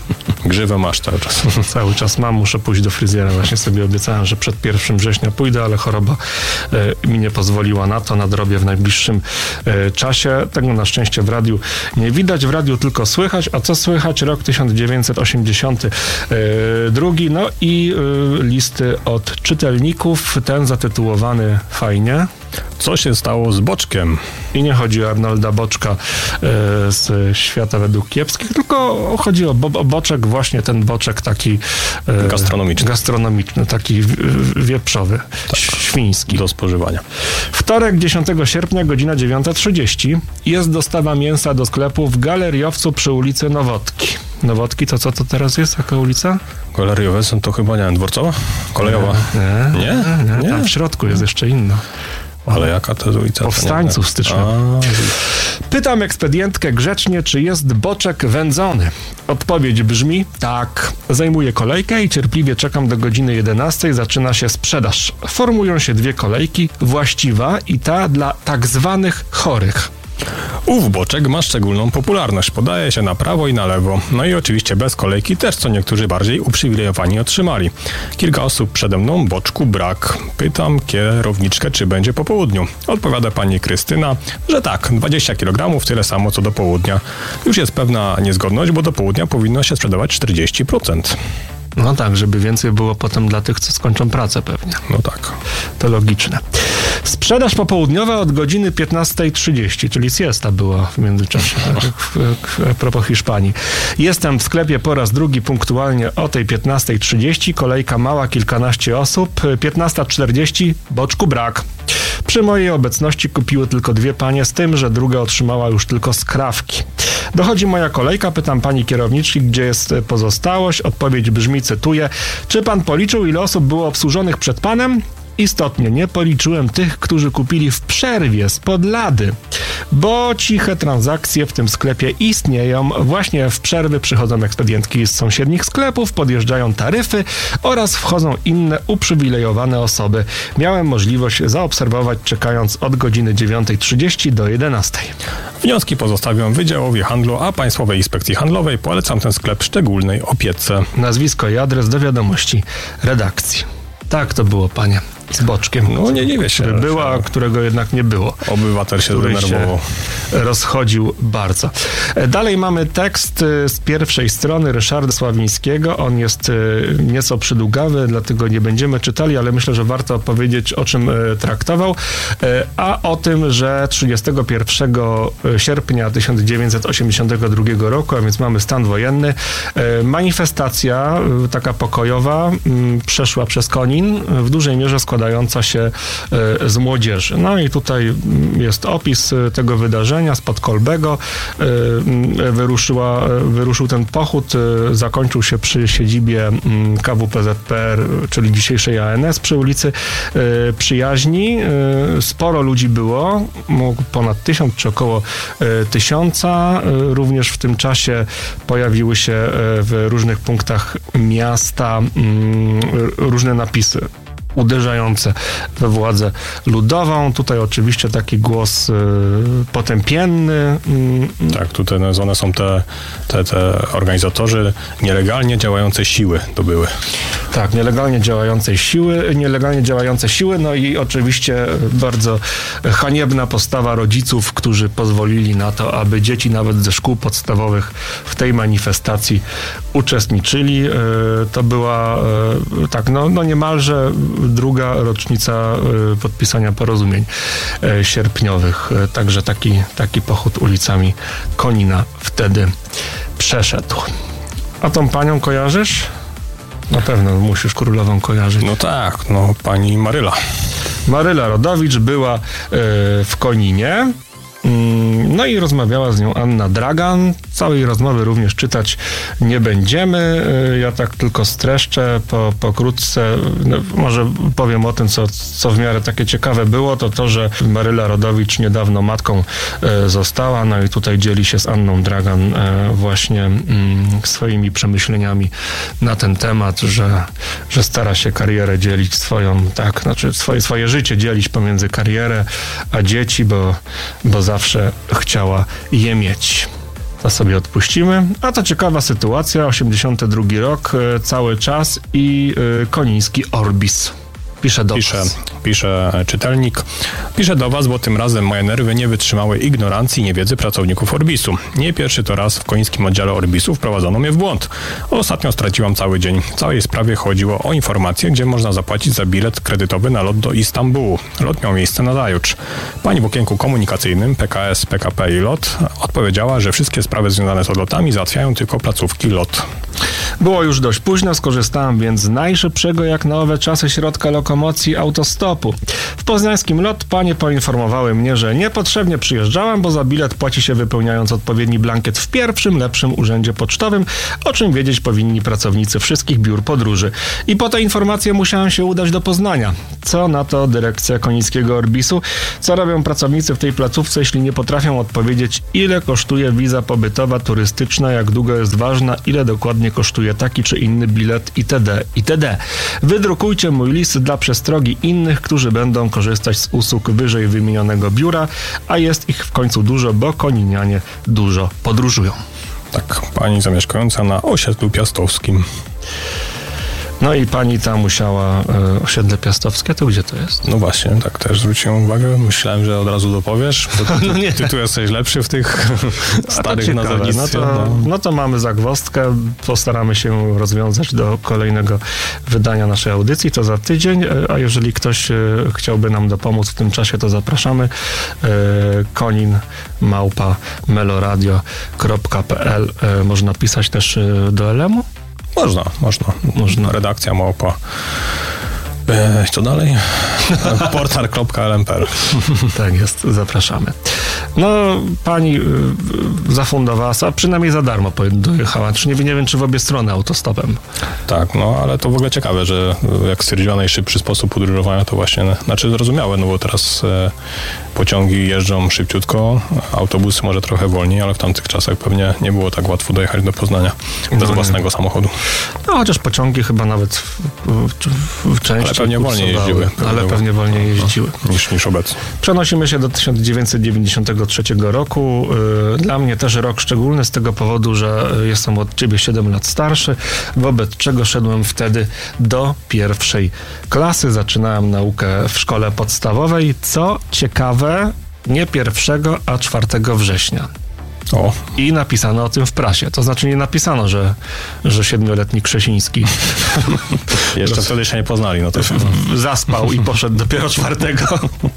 Grzywę masz cały czas. Cały czas mam, muszę pójść do fryzjera. Właśnie sobie obiecałem, że przed pierwszym września pójdę, ale choroba e, mi nie pozwoliła na to. Nadrobię w najbliższym e, czasie. Tego na szczęście w radiu nie widać, w radiu tylko słychać. A co słychać? Rok tysiąc dziewięćset osiemdziesiąty drugi. No i e, listy od czytelników. Ten zatytułowany fajnie. Co się stało z Boczkiem? I nie chodzi o Arnolda Boczka e, z Świata według kiepskich, tylko chodzi o, bo, o boczek, właśnie ten boczek taki e, gastronomiczny. gastronomiczny, taki w, wieprzowy, tak, świński. Do spożywania. Wtorek, dziesiątego sierpnia, godzina dziewiąta trzydzieści. Jest dostawa mięsa do sklepu w Galeriowcu przy ulicy Nowotki. Nowotki to co to teraz jest? Jaka ulica? Galeriowe są to chyba, nie wiem, dworcowa? Kolejowa? Nie, nie, nie, nie. nie. Tam w środku jest jeszcze inna. Ale jaka to ulica? Powstańców styczniowych. Pytam ekspedientkę grzecznie, czy jest boczek wędzony. Odpowiedź brzmi tak. Zajmuję kolejkę i cierpliwie czekam do godziny jedenastej. Zaczyna się sprzedaż. Formują się dwie kolejki, właściwa i ta dla tak zwanych chorych. Ów boczek ma szczególną popularność. Podaje się na prawo i na lewo. No i oczywiście bez kolejki też co niektórzy bardziej uprzywilejowani otrzymali. Kilka osób przede mną, boczku brak. Pytam kierowniczkę, czy będzie po południu. Odpowiada pani Krystyna, że tak, dwadzieścia kilogramów, tyle samo co do południa. Już jest pewna niezgodność, bo do południa powinno się sprzedawać czterdzieści procent. No tak, żeby więcej było potem dla tych, co skończą pracę pewnie. No tak. To logiczne. Sprzedaż popołudniowa od godziny piętnasta trzydzieści, czyli siesta była w międzyczasie, tak, a propos Hiszpanii. Jestem w sklepie po raz drugi punktualnie o tej piętnasta trzydzieści, kolejka mała, kilkanaście osób, piętnasta czterdzieści, boczku brak. Przy mojej obecności kupiły tylko dwie panie, z tym, że druga otrzymała już tylko skrawki. Dochodzi moja kolejka, pytam pani kierowniczki, gdzie jest pozostałość. Odpowiedź brzmi, cytuję, czy pan policzył, ile osób było obsłużonych przed panem? Istotnie nie policzyłem tych, którzy kupili w przerwie spod lady, bo ciche transakcje w tym sklepie istnieją. Właśnie w przerwy przychodzą ekspedientki z sąsiednich sklepów, podjeżdżają taryfy oraz wchodzą inne uprzywilejowane osoby. Miałem możliwość zaobserwować, czekając od godziny dziewiąta trzydzieści do jedenastej. Wnioski pozostawiam Wydziałowi Handlu, a Państwowej Inspekcji Handlowej polecam ten sklep szczególnej opiece. Nazwisko i adres do wiadomości redakcji. Tak to było, panie, z boczkiem. No nie dziwię się. Który była, a którego jednak nie było. Obywatel się zdenerwował. Rozchodził bardzo. Dalej mamy tekst z pierwszej strony Ryszarda Sławińskiego. On jest nieco przydługawy, dlatego nie będziemy czytali, ale myślę, że warto powiedzieć, o czym traktował. A o tym, że trzydziestego pierwszego sierpnia tysiąc dziewięćset osiemdziesiątego drugiego roku, a więc mamy stan wojenny, manifestacja taka pokojowa przeszła przez Konin, w dużej mierze składająca się z młodzieży. No i tutaj jest opis tego wydarzenia spod Kolbego. Wyruszyła, wyruszył ten pochód, zakończył się przy siedzibie K W P Z P R, czyli dzisiejszej A N S, przy ulicy Przyjaźni. Sporo ludzi było, ponad tysiąc czy około tysiąca. Również w tym czasie pojawiły się w różnych punktach miasta różne napisy uderzające we władzę ludową. Tutaj oczywiście taki głos y, potępienny. Y, tak, tutaj one są te, te, te organizatorzy nielegalnie działające siły to były. Tak, nielegalnie działające siły, nielegalnie działające siły, no i oczywiście bardzo haniebna postawa rodziców, którzy pozwolili na to, aby dzieci nawet ze szkół podstawowych w tej manifestacji uczestniczyli. Y, to była y, tak, no, no niemalże druga rocznica y, podpisania porozumień y, sierpniowych. Y, także taki, taki pochód ulicami Konina wtedy przeszedł. A tą panią kojarzysz? Na pewno musisz królową kojarzyć. No tak, no pani Maryla. Maryla Rodowicz była y, w Koninie. No i rozmawiała z nią Anna Dragan. Całej rozmowy również czytać nie będziemy. Ja tak tylko streszczę po, pokrótce. No, może powiem o tym, co, co w miarę takie ciekawe było, to to, że Maryla Rodowicz niedawno matką e, została, no i tutaj dzieli się z Anną Dragan e, właśnie mm, swoimi przemyśleniami na ten temat, że, że stara się karierę dzielić swoją, tak, znaczy swoje, swoje życie dzielić pomiędzy karierę a dzieci, bo, bo zawsze chciała je mieć. To sobie odpuścimy. A to ciekawa sytuacja, osiemdziesiąty drugi rok, e, cały czas i e, koniński Orbis. Pisze do Pisze, was. pisze czytelnik. Pisze do was, bo tym razem moje nerwy nie wytrzymały ignorancji i niewiedzy pracowników Orbisu. Nie pierwszy to raz w końskim oddziale Orbisu wprowadzono mnie w błąd. Ostatnio straciłam cały dzień. W całej sprawie chodziło o informację, gdzie można zapłacić za bilet kredytowy na lot do Istambułu. Lot miał miejsce nazajutrz. Pani w okienku komunikacyjnym P K S, P K P i LOT odpowiedziała, że wszystkie sprawy związane z odlotami załatwiają tylko placówki LOT. Było już dość późno, skorzystałem więc z najszybszego jak na owe czasy środka lokomocji autostopu. W poznańskim LOT panie poinformowały mnie, że niepotrzebnie przyjeżdżałam, bo za bilet płaci się wypełniając odpowiedni blankiet w pierwszym, lepszym urzędzie pocztowym, o czym wiedzieć powinni pracownicy wszystkich biur podróży. I po te informacje musiałem się udać do Poznania. Co na to dyrekcja konińskiego Orbisu? Co robią pracownicy w tej placówce, jeśli nie potrafią odpowiedzieć, ile kosztuje wiza pobytowa, turystyczna, jak długo jest ważna, ile dokładnie kosztuje taki czy inny bilet itd. itd. Wydrukujcie mój list dla przestrogi innych, którzy będą korzystać z usług wyżej wymienionego biura, a jest ich w końcu dużo, bo koninianie dużo podróżują. Tak, pani zamieszkająca na osiedlu piastowskim. No i pani ta musiała e, osiedle piastowskie, to gdzie to jest? No właśnie, tak też zwróciłem uwagę. Myślałem, że od razu dopowiesz, bo ty, No nie. ty tu jesteś lepszy w tych starych ciekawe. nazewnictwie. No to, No. no to mamy zagwozdkę, postaramy się rozwiązać do kolejnego wydania naszej audycji, to za tydzień, a jeżeli ktoś e, chciałby nam dopomóc w tym czasie, to zapraszamy. E, konin małpa meloradio kropka p l. E, można pisać też e, do Elemu? Można, można. Można. Redakcja małpa. E, co dalej? portal kropka l m kropka p l. Tak jest, zapraszamy. No, pani y, y, zafundowała, a przynajmniej za darmo dojechała. Czy nie, nie wiem, czy w obie strony autostopem. Tak, no ale to w ogóle ciekawe, że jak stwierdzono najszybszy sposób podróżowania, to właśnie, znaczy zrozumiałe, no bo teraz e, pociągi jeżdżą szybciutko, autobusy może trochę wolniej, ale w tamtych czasach pewnie nie było tak łatwo dojechać do Poznania bez No, własnego samochodu. No, chociaż pociągi chyba nawet w, w, w części Ale pewnie wolniej kursowały, jeździły. Ale pewnie wolniej jeździły. Niż, niż obecnie. Przenosimy się do tysiąc dziewięćset dziewięćdziesiątego trzeciego roku. Yy, Dla mnie też rok szczególny z tego powodu, że jestem od ciebie siedem lat starszy, wobec czego szedłem wtedy do pierwszej klasy. Zaczynałem naukę w szkole podstawowej. Co ciekawe, nie pierwszego, a czwartego września. O, I napisano o tym w prasie. To znaczy nie napisano, że, że siedmioletni Krzesiński jeszcze wtedy się nie poznali, no to zaspał i poszedł dopiero czwartego.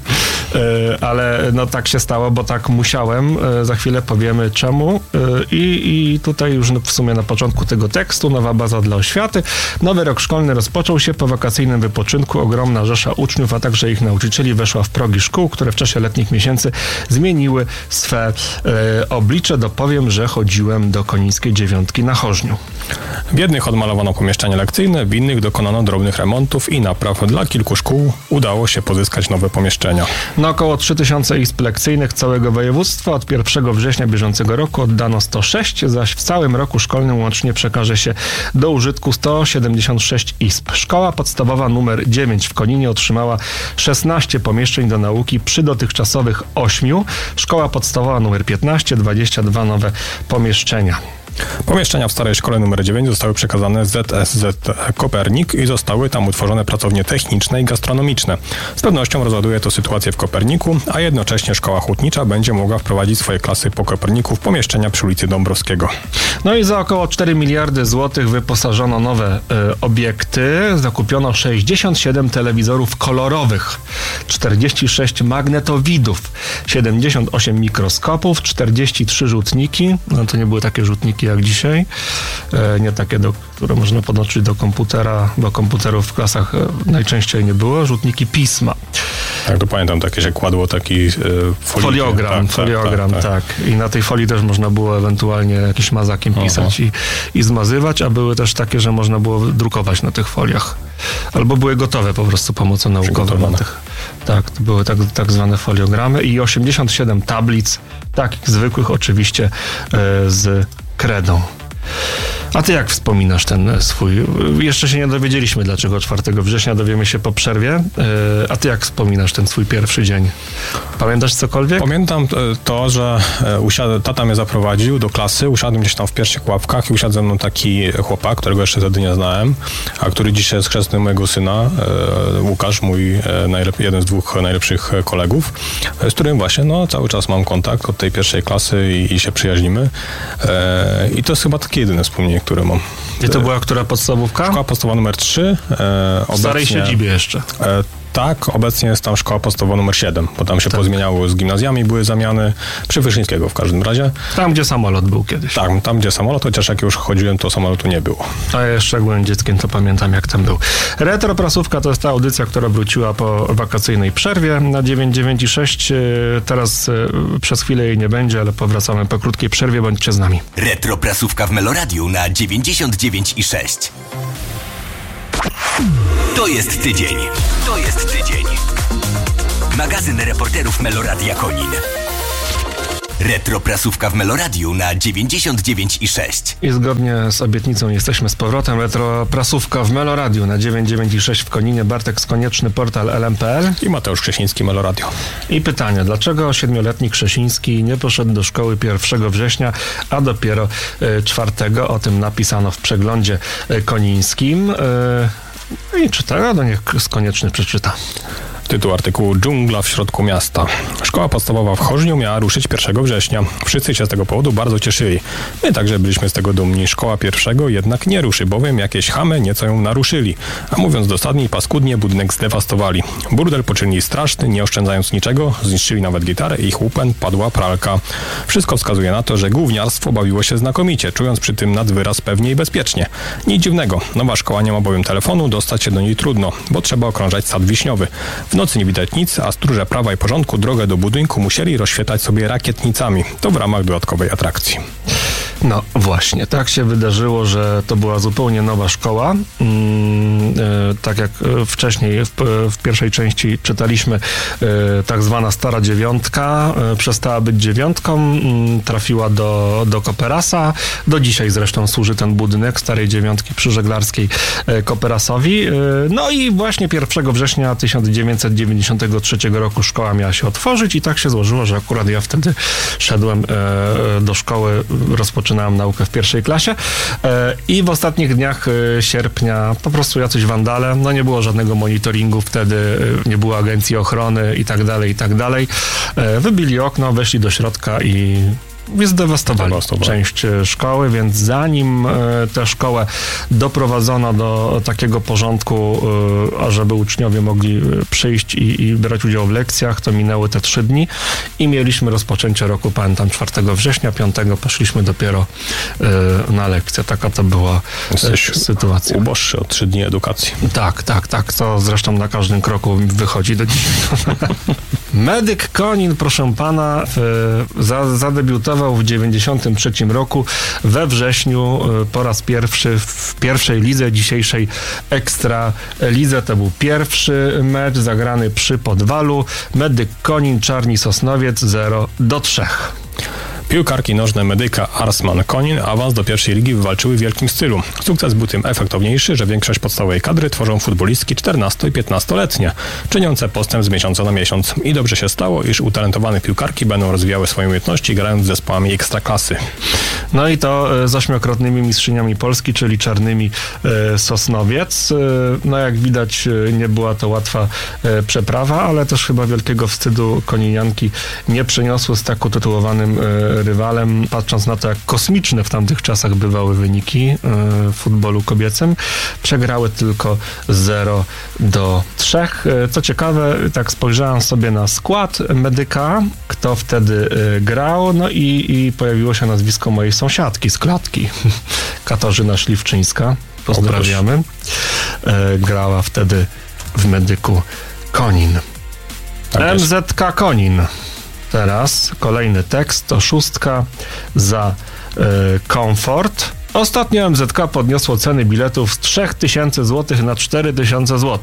E, Ale no tak się stało, bo tak musiałem. E, Za chwilę powiemy czemu. E, I, I tutaj już w sumie na początku tego tekstu nowa baza dla oświaty. Nowy rok szkolny rozpoczął się po wakacyjnym wypoczynku. Ogromna rzesza uczniów, a także ich nauczycieli weszła w progi szkół, które w czasie letnich miesięcy zmieniły swe e, oblicze. Dopowiem, że chodziłem do konińskiej dziewiątki na Chorzniu. w jednych odmalowano pomieszczenia lekcyjne, w innych dokonano drobnych remontów i napraw. Dla kilku szkół udało się pozyskać nowe pomieszczenia. Na około trzy tysiące izb lekcyjnych całego województwa od pierwszego września bieżącego roku oddano sto sześć, zaś w całym roku szkolnym łącznie przekaże się do użytku sto siedemdziesiąt sześć izb. Szkoła podstawowa nr dziewięć w Koninie otrzymała szesnaście pomieszczeń do nauki przy dotychczasowych ośmiu. Szkoła podstawowa nr piętnaście, dwadzieścia dwa nowe pomieszczenia. Pomieszczenia w starej szkole nr dziewięć zostały przekazane Z S Z Kopernik i zostały tam utworzone pracownie techniczne i gastronomiczne. Z pewnością rozładuje to sytuację w Koperniku, a jednocześnie szkoła hutnicza będzie mogła wprowadzić swoje klasy po Koperniku w pomieszczenia przy ulicy Dąbrowskiego. No i za około cztery miliardy złotych wyposażono nowe y, obiekty. Zakupiono sześćdziesiąt siedem telewizorów kolorowych, czterdzieści sześć magnetowidów, siedemdziesiąt osiem mikroskopów, czterdzieści trzy rzutniki. No to nie były takie rzutniki jak dzisiaj. E, nie takie, do, które można podłączyć do komputera, bo komputerów w klasach e, najczęściej nie było. Rzutniki pisma. Tak, to pamiętam, takie się kładło taki e, folię, Foliogram, tak, foliogram, tak, tak, tak. I na tej folii też można było ewentualnie jakimś mazakiem pisać i, i zmazywać, a były też takie, że można było drukować na tych foliach. Albo były gotowe po prostu pomocą naukową na tych. Tak, to były tak, tak zwane foliogramy i osiemdziesiąt siedem tablic, takich zwykłych oczywiście, e, z kredą. A ty jak wspominasz ten swój... Jeszcze się nie dowiedzieliśmy, dlaczego czwartego września, dowiemy się po przerwie. A ty jak wspominasz ten swój pierwszy dzień? Pamiętasz cokolwiek? Pamiętam to, że usiadł, tata mnie zaprowadził do klasy, usiadłem gdzieś tam w pierwszych ławkach i usiadł ze mną taki chłopak, którego jeszcze wtedy nie znałem, a który dzisiaj jest chrzestnym mojego syna, Łukasz, mój najlep- jeden z dwóch najlepszych kolegów, z którym właśnie no, cały czas mam kontakt od tej pierwszej klasy i, i się przyjaźnimy. I to jest chyba takie jedyne wspomnienie, które mam. I to była która podstawówka? Szkoła podstawowa numer trzy. E, w starej siedzibie jeszcze. E, tak, obecnie jest tam szkoła podstawowa numer siedem, bo tam się tak pozmieniało z gimnazjami, były zamiany. Przy Wyszyńskiego w każdym razie. Tam, gdzie samolot był kiedyś. Tak, tam, gdzie samolot, chociaż jak już chodziłem, to samolotu nie było. A ja jeszcze jak byłem dzieckiem, to pamiętam, jak tam był. Retro Prasówka to jest ta audycja, która wróciła po wakacyjnej przerwie na dziewięćset dziewięćdziesiąt sześć. Teraz przez chwilę jej nie będzie, ale powracamy po krótkiej przerwie, bądźcie z nami. Retro Prasówka w Meloradiu na dziewięćdziesiąt dziewięć i sześć. To jest tydzień. To jest tydzień. Magazyn reporterów Meloradia Konin. Retro Prasówka w Meloradiu na dziewięćdziesiąt dziewięć i sześć. I zgodnie z obietnicą jesteśmy z powrotem. Retro Prasówka w Meloradiu na dziewięćset dziewięćdziesiąt sześć w Koninie. Bartek Skonieczny, portal L M P L. I Mateusz Krzesiński, Meloradio. I pytanie, dlaczego siedmioletni Krzesiński nie poszedł do szkoły pierwszego września, a dopiero czwartego? O tym napisano w przeglądzie konińskim. No i czyta, no niech Skonieczny przeczyta. Tytuł artykułu: Dżungla w środku miasta. Szkoła podstawowa w Chorzniu miała ruszyć pierwszego września. Wszyscy się z tego powodu bardzo cieszyli. My także byliśmy z tego dumni. Szkoła pierwszego jednak nie ruszy, bowiem jakieś chamy nieco ją naruszyli. A mówiąc dosadnie i paskudnie, budynek zdewastowali. Burdel poczynili straszny, nie oszczędzając niczego, zniszczyli nawet gitarę i chłupen padła pralka. Wszystko wskazuje na to, że gówniarstwo bawiło się znakomicie, czując przy tym nad wyraz pewnie i bezpiecznie. Nic dziwnego. Nowa szkoła nie ma bowiem telefonu, dostać się do niej trudno, bo trzeba okrążać sad wiśniowy. W nocy nie widać nic, a stróże prawa i porządku drogę do budynku musieli rozświetlać sobie rakietnicami. To w ramach dodatkowej atrakcji. No właśnie, tak się wydarzyło, że to była zupełnie nowa szkoła. Mm, e, tak jak wcześniej w, w pierwszej części czytaliśmy, e, tak zwana stara dziewiątka e, przestała być dziewiątką, m, trafiła do, do Koperasa. Do dzisiaj zresztą służy ten budynek starej dziewiątki przy Żeglarskiej e, Koperasowi. E, no i właśnie pierwszego września tysiąc dziewięćset dziewięćdziesiątego trzeciego roku szkoła miała się otworzyć i tak się złożyło, że akurat ja wtedy szedłem e, do szkoły, rozpoczynałem Zaczynałem naukę w pierwszej klasie e, i w ostatnich dniach e, sierpnia po prostu jacyś wandale, no nie było żadnego monitoringu wtedy, e, nie było agencji ochrony i tak dalej, i tak dalej. E, wybili okno, weszli do środka i zdewastowali część szkoły, więc zanim e, tę szkołę doprowadzono do takiego porządku, e, ażeby uczniowie mogli przyjść i, i brać udział w lekcjach, to minęły te trzy dni i mieliśmy rozpoczęcie roku, pamiętam, czwartego września, piątego poszliśmy dopiero e, na lekcję. Taka to była Jesteś e, sytuacja. Uboższy o trzy dni edukacji. Tak, tak, tak. To zresztą na każdym kroku wychodzi do dzisiaj. Medyk Konin, proszę pana, e, za, zadebiutował w dziewięćdziesiątym trzecim roku we wrześniu po raz pierwszy w pierwszej lidze, dzisiejszej Ekstra Lidze. To był pierwszy mecz zagrany przy Podwalu. Medyk Konin, Czarni Sosnowiec zero do trzech. Piłkarki nożne Medyka Arsman Konin awans do pierwszej ligi wywalczyły w wielkim stylu. Sukces był tym efektowniejszy, że większość podstawowej kadry tworzą futbolistki czternasto- i piętnastoletnie, czyniące postęp z miesiąca na miesiąc. I dobrze się stało, iż utalentowane piłkarki będą rozwijały swoje umiejętności, grając z zespołami ekstraklasy. No i to z ośmiokrotnymi mistrzyniami Polski, czyli Czarnymi e, Sosnowiec. E, no jak widać, nie była to łatwa e, przeprawa, ale też chyba wielkiego wstydu koninianki nie przeniosły z tak utytułowanym e, rywalem, patrząc na to, jak kosmiczne w tamtych czasach bywały wyniki w futbolu kobiecym. Przegrały tylko zero do trzech. Co ciekawe, tak spojrzałem sobie na skład Medyka, kto wtedy grał, no i, i pojawiło się nazwisko mojej sąsiadki z klatki, Katarzyna Śliwczyńska. Pozdrawiamy. Grała wtedy w Medyku Konin. Tak M Z K Konin. Teraz kolejny tekst, to szóstka za y, komfort. Ostatnio M Z K podniosło ceny biletów z trzy tysiące złotych na cztery tysiące złotych.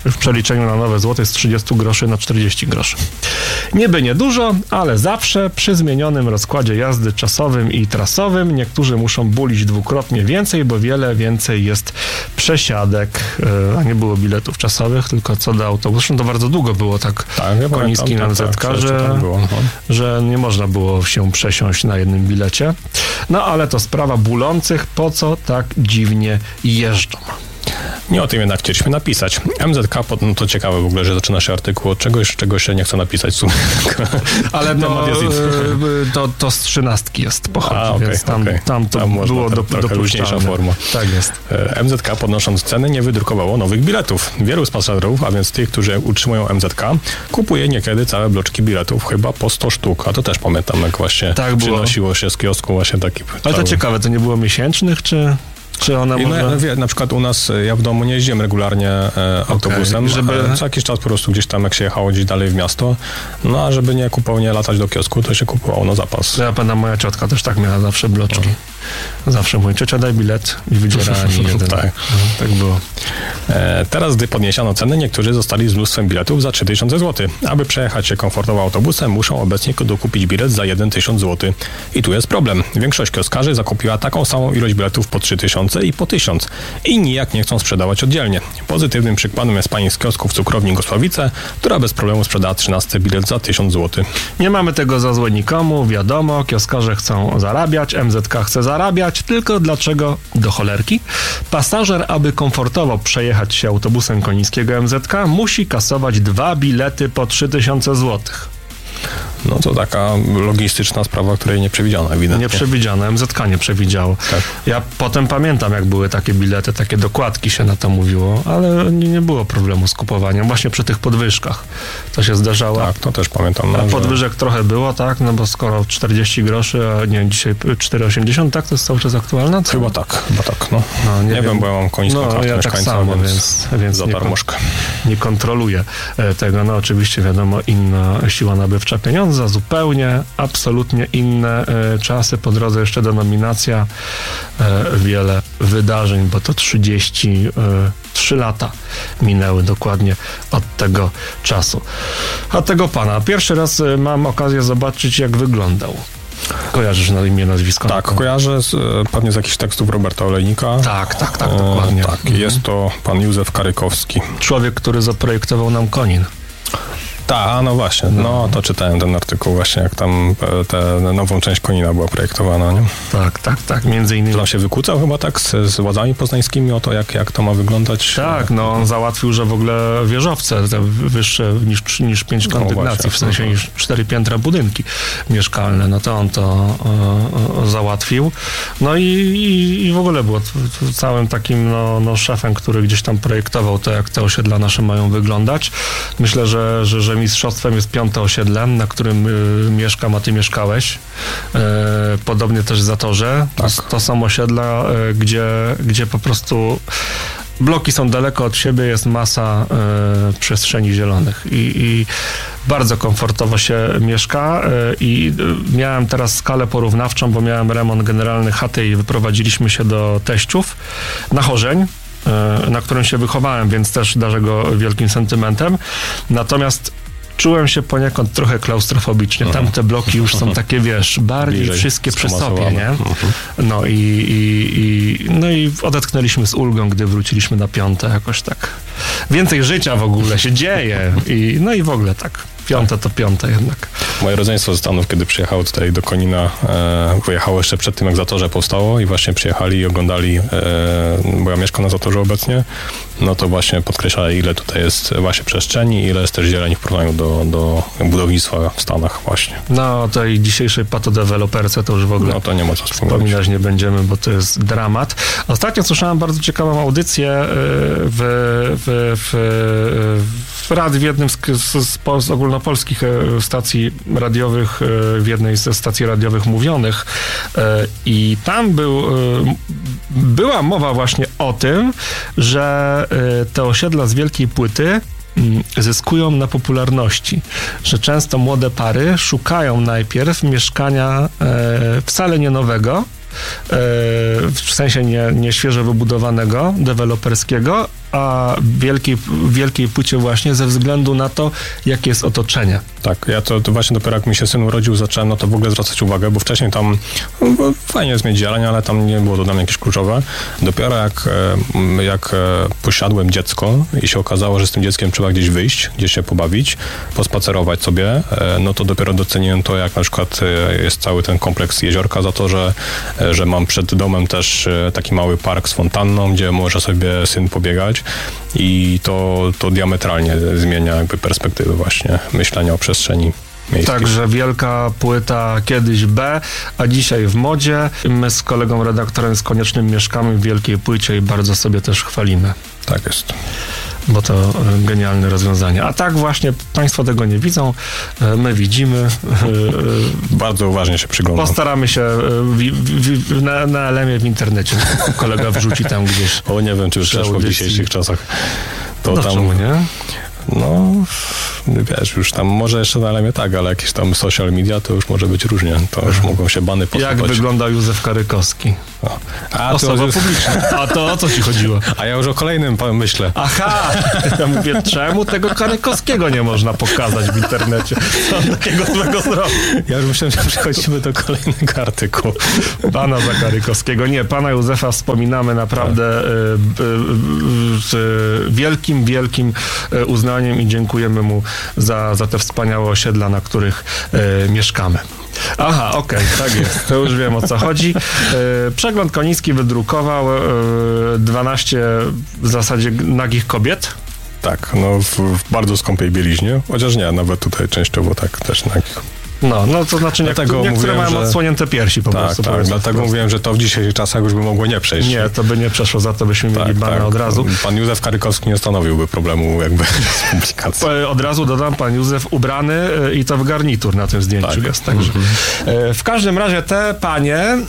w przeliczeniu na nowe złote z trzydzieści groszy na czterdzieści groszy. Niby niedużo, ale zawsze przy zmienionym rozkładzie jazdy czasowym i trasowym niektórzy muszą bulić dwukrotnie więcej, bo wiele więcej jest przesiadek, a nie było biletów czasowych, tylko co do autobusu. To bardzo długo było tak, tak ja Koniński na M Z K, tak, że, było, no. że nie można było się przesiąść na jednym bilecie. No ale to sprawa bulących, po co tak dziwnie jeżdżą. Nie o tym jednak chcieliśmy napisać. M Z K, no to ciekawe w ogóle, że zaczyna się artykuł od czegoś, czego się nie chce napisać w sumie. Ale no, to, to z trzynastki jest pochodzi, A, okay, więc tam, okay. tam to tam było do, trochę luźniejsza forma. Tak jest. M Z K, podnosząc ceny, nie wydrukowało nowych biletów. Wielu z pasażerów, a więc tych, którzy utrzymują M Z K, kupuje niekiedy całe bloczki biletów, chyba po sto sztuk. A to też pamiętam, jak właśnie tak przynosiło się z kiosku właśnie taki... Ale to ciekawe, to nie było miesięcznych, czy... Czy one I może... na, na przykład u nas, ja w domu nie jeździłem regularnie e, autobusem, okay, żeby co jakiś czas po prostu gdzieś tam, jak się jechało gdzieś dalej w miasto, no a żeby nie kupował, nie latać do kiosku, to się kupowało na zapas. Ja pamiętam, moja ciotka też tak miała zawsze bloczki. No. Zawsze mówi, ciocia daj bilet i wydziera ani jeden. tak. No, tak było. E, teraz, gdy podniesiono ceny, niektórzy zostali z mnóstwem biletów za trzy tysiące złotych. Aby przejechać się komfortowo autobusem, muszą obecnie dokupić bilet za jeden tysiąc złotych. I tu jest problem. Większość kioskarzy zakupiła taką samą ilość biletów po trzy tysiące i po tysiąc. I nijak nie chcą sprzedawać oddzielnie. Pozytywnym przykładem jest pani z kiosku w cukrowni Gosławice, która bez problemu sprzedała trzynasty bilet za tysiąc złotych. Nie mamy tego za złe nikomu, wiadomo, kioskarze chcą zarabiać, M Z K chce zarabiać, tylko dlaczego do cholerki? Pasażer, aby komfortowo przejechać się autobusem Konińskiego M Z K, musi kasować dwa bilety po trzy tysiące złotych. No to taka logistyczna sprawa, której nie przewidziano ewidentnie. Nie przewidziano, M Z K nie przewidziało. Tak. Ja potem pamiętam, jak były takie bilety, takie dokładki się na to mówiło, ale nie, nie było problemu z kupowaniem. Właśnie przy tych podwyżkach to się zdarzało. Tak, to też pamiętam. No, podwyżek że... trochę było, tak, no bo skoro czterdzieści groszy, a nie wiem, dzisiaj cztery osiemdziesiąt, tak, to jest cały czas aktualne? Chyba tak, chyba tak, no. no nie, nie wiem, bo ja mam końską no, kartę ja mieszkańca, tak samo, więc, więc, więc za darmożkę. Nie, nie kontroluję tego. No oczywiście wiadomo, inna siła nabywcza pieniądza, zupełnie, absolutnie inne e, czasy. Po drodze jeszcze denominacja, e, wiele wydarzeń, bo to trzydzieści trzy lata minęły dokładnie od tego czasu. A tego pana pierwszy raz e, mam okazję zobaczyć, jak wyglądał. Kojarzysz na imię, nazwisko? Tak, na kojarzę z, pewnie z jakichś tekstów Roberta Olejnika. Tak, tak, tak, dokładnie. E, tak, mhm. Jest to pan Józef Karykowski. Człowiek, który zaprojektował nam Konin. Tak, no właśnie, no. no to czytałem ten artykuł właśnie, jak tam tę nową część Konina była projektowana, nie? Tak, tak, tak, między innymi. On się wykłócał chyba tak z, z władzami poznańskimi o to, jak, jak to ma wyglądać. Tak, no on załatwił, że w ogóle wieżowce wyższe niż, niż pięć kondygnacji, no w sensie niż cztery piętra budynki mieszkalne, no to on to o, o, załatwił. No i, i, i w ogóle było całym takim no, no szefem, który gdzieś tam projektował to, jak te osiedla nasze mają wyglądać. Myślę, że, że, że mistrzostwem jest piąte osiedle, na którym y, mieszkam, a ty mieszkałeś. Y, podobnie też w Zatorze. Tak. To, to są osiedla, y, gdzie, gdzie po prostu bloki są daleko od siebie, jest masa y, przestrzeni zielonych i, i bardzo komfortowo się mieszka y, i y, miałem teraz skalę porównawczą, bo miałem remont generalny chaty i wyprowadziliśmy się do Teściów na Chorzeń, na którym się wychowałem, więc też darzę go wielkim sentymentem. Natomiast czułem się poniekąd trochę klaustrofobicznie. Tam te bloki już są takie, wiesz, bardziej bliżej, wszystkie przy sobie, nie? No i, i, i, no i odetchnęliśmy z ulgą, gdy wróciliśmy na piąte, jakoś tak. Więcej życia w ogóle się dzieje i no i w ogóle tak. Piąte to piąte jednak. Moje rodzeństwo ze Stanów, kiedy przyjechało tutaj do Konina, e, wyjechało jeszcze przed tym, jak Zatorze powstało i właśnie przyjechali i oglądali, e, bo ja mieszkam na Zatorze obecnie, no to właśnie podkreślali, ile tutaj jest właśnie przestrzeni, ile jest też zieleni w porównaniu do, do budownictwa w Stanach właśnie. No tej dzisiejszej patodeweloperce to już w ogóle no to nie ma co wspominać nie będziemy, bo to jest dramat. Ostatnio słyszałem bardzo ciekawą audycję w, w, w, w, rad, w jednym z, z, z ogólnopolskich stacji radiowych, w jednej ze stacji radiowych mówionych i tam był, była mowa właśnie o tym, że te osiedla z wielkiej płyty zyskują na popularności, że często młode pary szukają najpierw mieszkania wcale nie nowego, w sensie nie, nie świeżo wybudowanego, deweloperskiego, a wielkiej, wielkiej płycie właśnie ze względu na to, jakie jest otoczenie. Tak, ja to, to właśnie dopiero jak mi się syn urodził, zacząłem na to w ogóle zwracać uwagę, bo wcześniej tam no, fajnie jest mieć zieleń, ale tam nie było to dla mnie jakieś kluczowe. Dopiero jak, jak posiadłem dziecko i się okazało, że z tym dzieckiem trzeba gdzieś wyjść, gdzieś się pobawić, pospacerować sobie, no to dopiero doceniłem to, jak na przykład jest cały ten kompleks jeziorka za to, że, że mam przed domem też taki mały park z fontanną, gdzie może sobie syn pobiegać i to, to diametralnie zmienia jakby perspektywę właśnie myślenia o przestrzeni miejskiej. Także wielka płyta kiedyś B, a dzisiaj w modzie. My z kolegą redaktorem z Koniecznym mieszkamy w wielkiej płycie i bardzo sobie też chwalimy. Tak jest. Bo to genialne rozwiązanie. A tak właśnie Państwo tego nie widzą, my widzimy. Bardzo uważnie się przyglądam. Postaramy się w, w, na, na Elemie w internecie. Kolega wrzuci tam gdzieś. O, nie wiem, czy już przeszło w dzisiejszych czasach. To no tam, czemu nie? No, wiesz, już tam może jeszcze na Elemie tak, ale jakieś tam social media to już może być różnie. To już mogą się bany posypać. Jak wygląda Józef Karykowski? O. A, Osoba to... publiczna. A to o co ci chodziło? A ja już o kolejnym myślę. Aha! Ja mówię, czemu tego Karykowskiego nie można pokazać w internecie? Co on takiego złego zrobił? Ja już myślałem, że przechodzimy do kolejnego artykułu. Pana za Karykowskiego. Nie, pana Józefa wspominamy naprawdę tak. y, y, y, z wielkim, wielkim uznaniem i dziękujemy mu za, za te wspaniałe osiedla, na których y, mieszkamy. Aha, okej, okay, tak jest. To już wiem, o co chodzi. E, Przegląd Koniński wydrukował e, dwanaście w zasadzie nagich kobiet. Tak, no w, w bardzo skąpej bieliźnie, chociaż nie, nawet tutaj częściowo tak też nagich. No, no to znaczy dlatego niektóre mówiłem, mają że... odsłonięte piersi po tak, prostu. Tak, dlatego mówiłem, że to w dzisiejszych czasach już by mogło nie przejść. Nie, to by nie przeszło, za to byśmy tak, mieli bana tak. od razu. Pan Józef Karykowski nie stanowiłby problemu jakby z publikacji. Od razu dodam, pan Józef ubrany i to w garnitur na tym zdjęciu tak. jest. Także. Mm-hmm. W każdym razie te panie mm,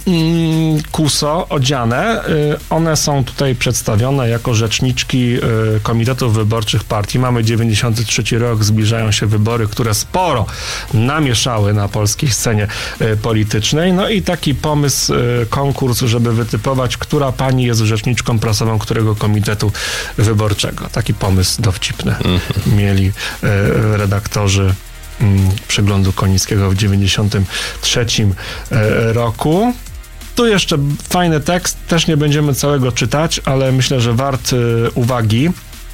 kuso odziane, one są tutaj przedstawione jako rzeczniczki komitetów wyborczych partii. Mamy dziewięćdziesiąty trzeci rok, zbliżają się wybory, które sporo namieszały na polskiej scenie y, politycznej. No i taki pomysł, y, konkurs, żeby wytypować, która pani jest rzeczniczką prasową którego komitetu wyborczego. Taki pomysł dowcipny mm-hmm. mieli y, redaktorzy y, Przeglądu Konińskiego w dziewięćdziesiątym trzecim y, roku. Tu jeszcze fajny tekst, też nie będziemy całego czytać, ale myślę, że wart y, uwagi.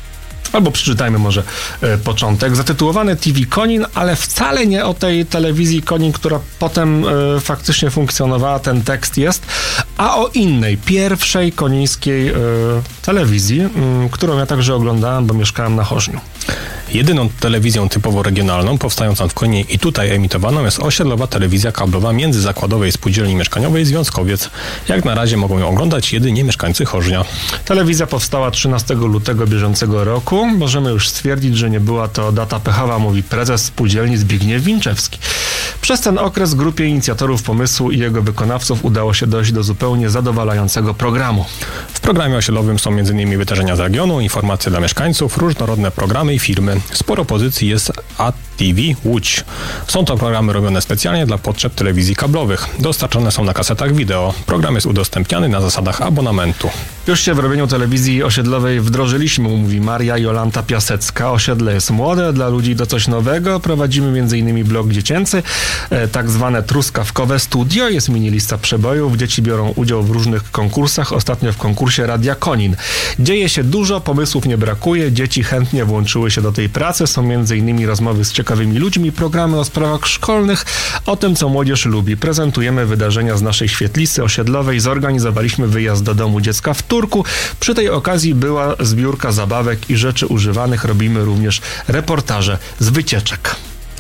Albo przeczytajmy może e, początek. Zatytułowany T V Konin, ale wcale nie o tej telewizji Konin, która potem e, faktycznie funkcjonowała, ten tekst jest, a o innej, pierwszej konińskiej e, telewizji, m, którą ja także oglądałem, bo mieszkałem na Chorzniu. Jedyną telewizją typowo regionalną powstającą w Koninie i tutaj emitowaną jest osiedlowa telewizja kablowa Międzyzakładowej Spółdzielni Mieszkaniowej Związkowiec. Jak na razie mogą ją oglądać jedynie mieszkańcy Chorznia. Telewizja powstała trzynastego lutego bieżącego roku. Możemy już stwierdzić, że nie była to data pechowa, mówi prezes spółdzielni Zbigniew Winczewski. Przez ten okres grupie inicjatorów pomysłu i jego wykonawców udało się dojść do zupełnie zadowalającego programu. W programie osiedlowym są m.in. wydarzenia z regionu, informacje dla mieszkańców, różnorodne programy i filmy. Sporo pozycji jest A T V Łódź. Są to programy robione specjalnie dla potrzeb telewizji kablowych. Dostarczane są na kasetach wideo. Program jest udostępniany na zasadach abonamentu. Już się w robieniu telewizji osiedlowej wdrożyliśmy, mówi Maria Jolanta Piasecka. Osiedle jest młode, dla ludzi to coś nowego. Prowadzimy m.in. blog dziecięcy, e, tak zwane truskawkowe studio. Jest mini lista przebojów. Dzieci biorą udział w różnych konkursach. Ostatnio w konkursie Radia Konin. Dzieje się dużo, pomysłów nie brakuje. Dzieci chętnie włączyły się do tej pracy. Są m.in. rozmowy z ciekawymi ludźmi, programy o sprawach szkolnych, o tym, co młodzież lubi. Prezentujemy wydarzenia z naszej świetlicy osiedlowej. Zorganizowaliśmy wyjazd do domu dziecka w Turku. Przy tej okazji była zbiórka zabawek i rzeczy używanych. Robimy również reportaże z wycieczek.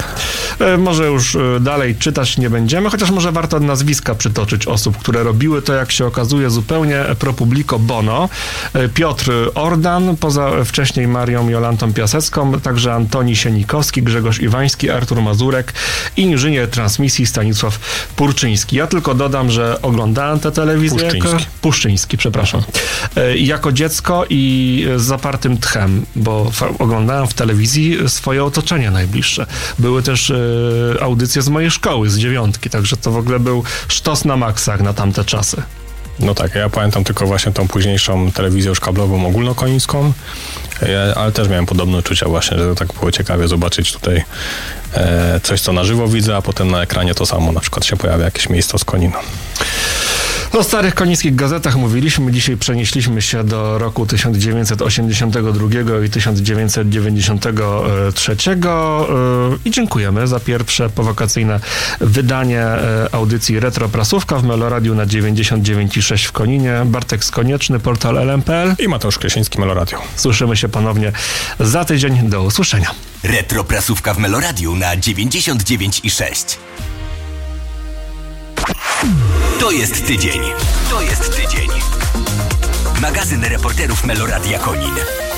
E, może już e, dalej czytać nie będziemy, chociaż może warto nazwiska przytoczyć osób, które robiły to, jak się okazuje, zupełnie pro publico bono. E, Piotr Ordan, poza wcześniej Marią Jolantą Piasecką, także Antoni Sienikowski, Grzegorz Iwański, Artur Mazurek i inżynier transmisji Stanisław Purczyński. Ja tylko dodam, że oglądałem tę telewizję Puszczyński, jako, Puszczyński przepraszam, e, jako dziecko i z zapartym tchem, bo fa- oglądałem w telewizji swoje otoczenie najbliższe. Były też e, audycje z mojej szkoły, z dziewiątki, także to w ogóle był sztos na maksach na tamte czasy. No tak, ja pamiętam tylko właśnie tą późniejszą telewizję już kablową ogólnokonińską, ja, ale też miałem podobne uczucia właśnie, że to tak było ciekawie zobaczyć tutaj e, coś, co na żywo widzę, a potem na ekranie to samo, na przykład się pojawia jakieś miejsce z Konina. O starych konińskich gazetach mówiliśmy, dzisiaj przenieśliśmy się do roku tysiąc dziewięćset osiemdziesiątego drugiego i tysiąc dziewięćset dziewięćdziesiątego trzeciego i dziękujemy za pierwsze powakacyjne wydanie audycji Retro Prasówka w Meloradiu na dziewięćdziesiąt dziewięć i sześć w Koninie. Bartek Skonieczny, portal L M P L i Mateusz Klesiński, Meloradio. Słyszymy się ponownie za tydzień. Do usłyszenia. Retro Prasówka w Meloradiu na dziewięćdziesiąt dziewięć i sześć. To jest tydzień. To jest tydzień. Magazyn reporterów Meloradia Konin.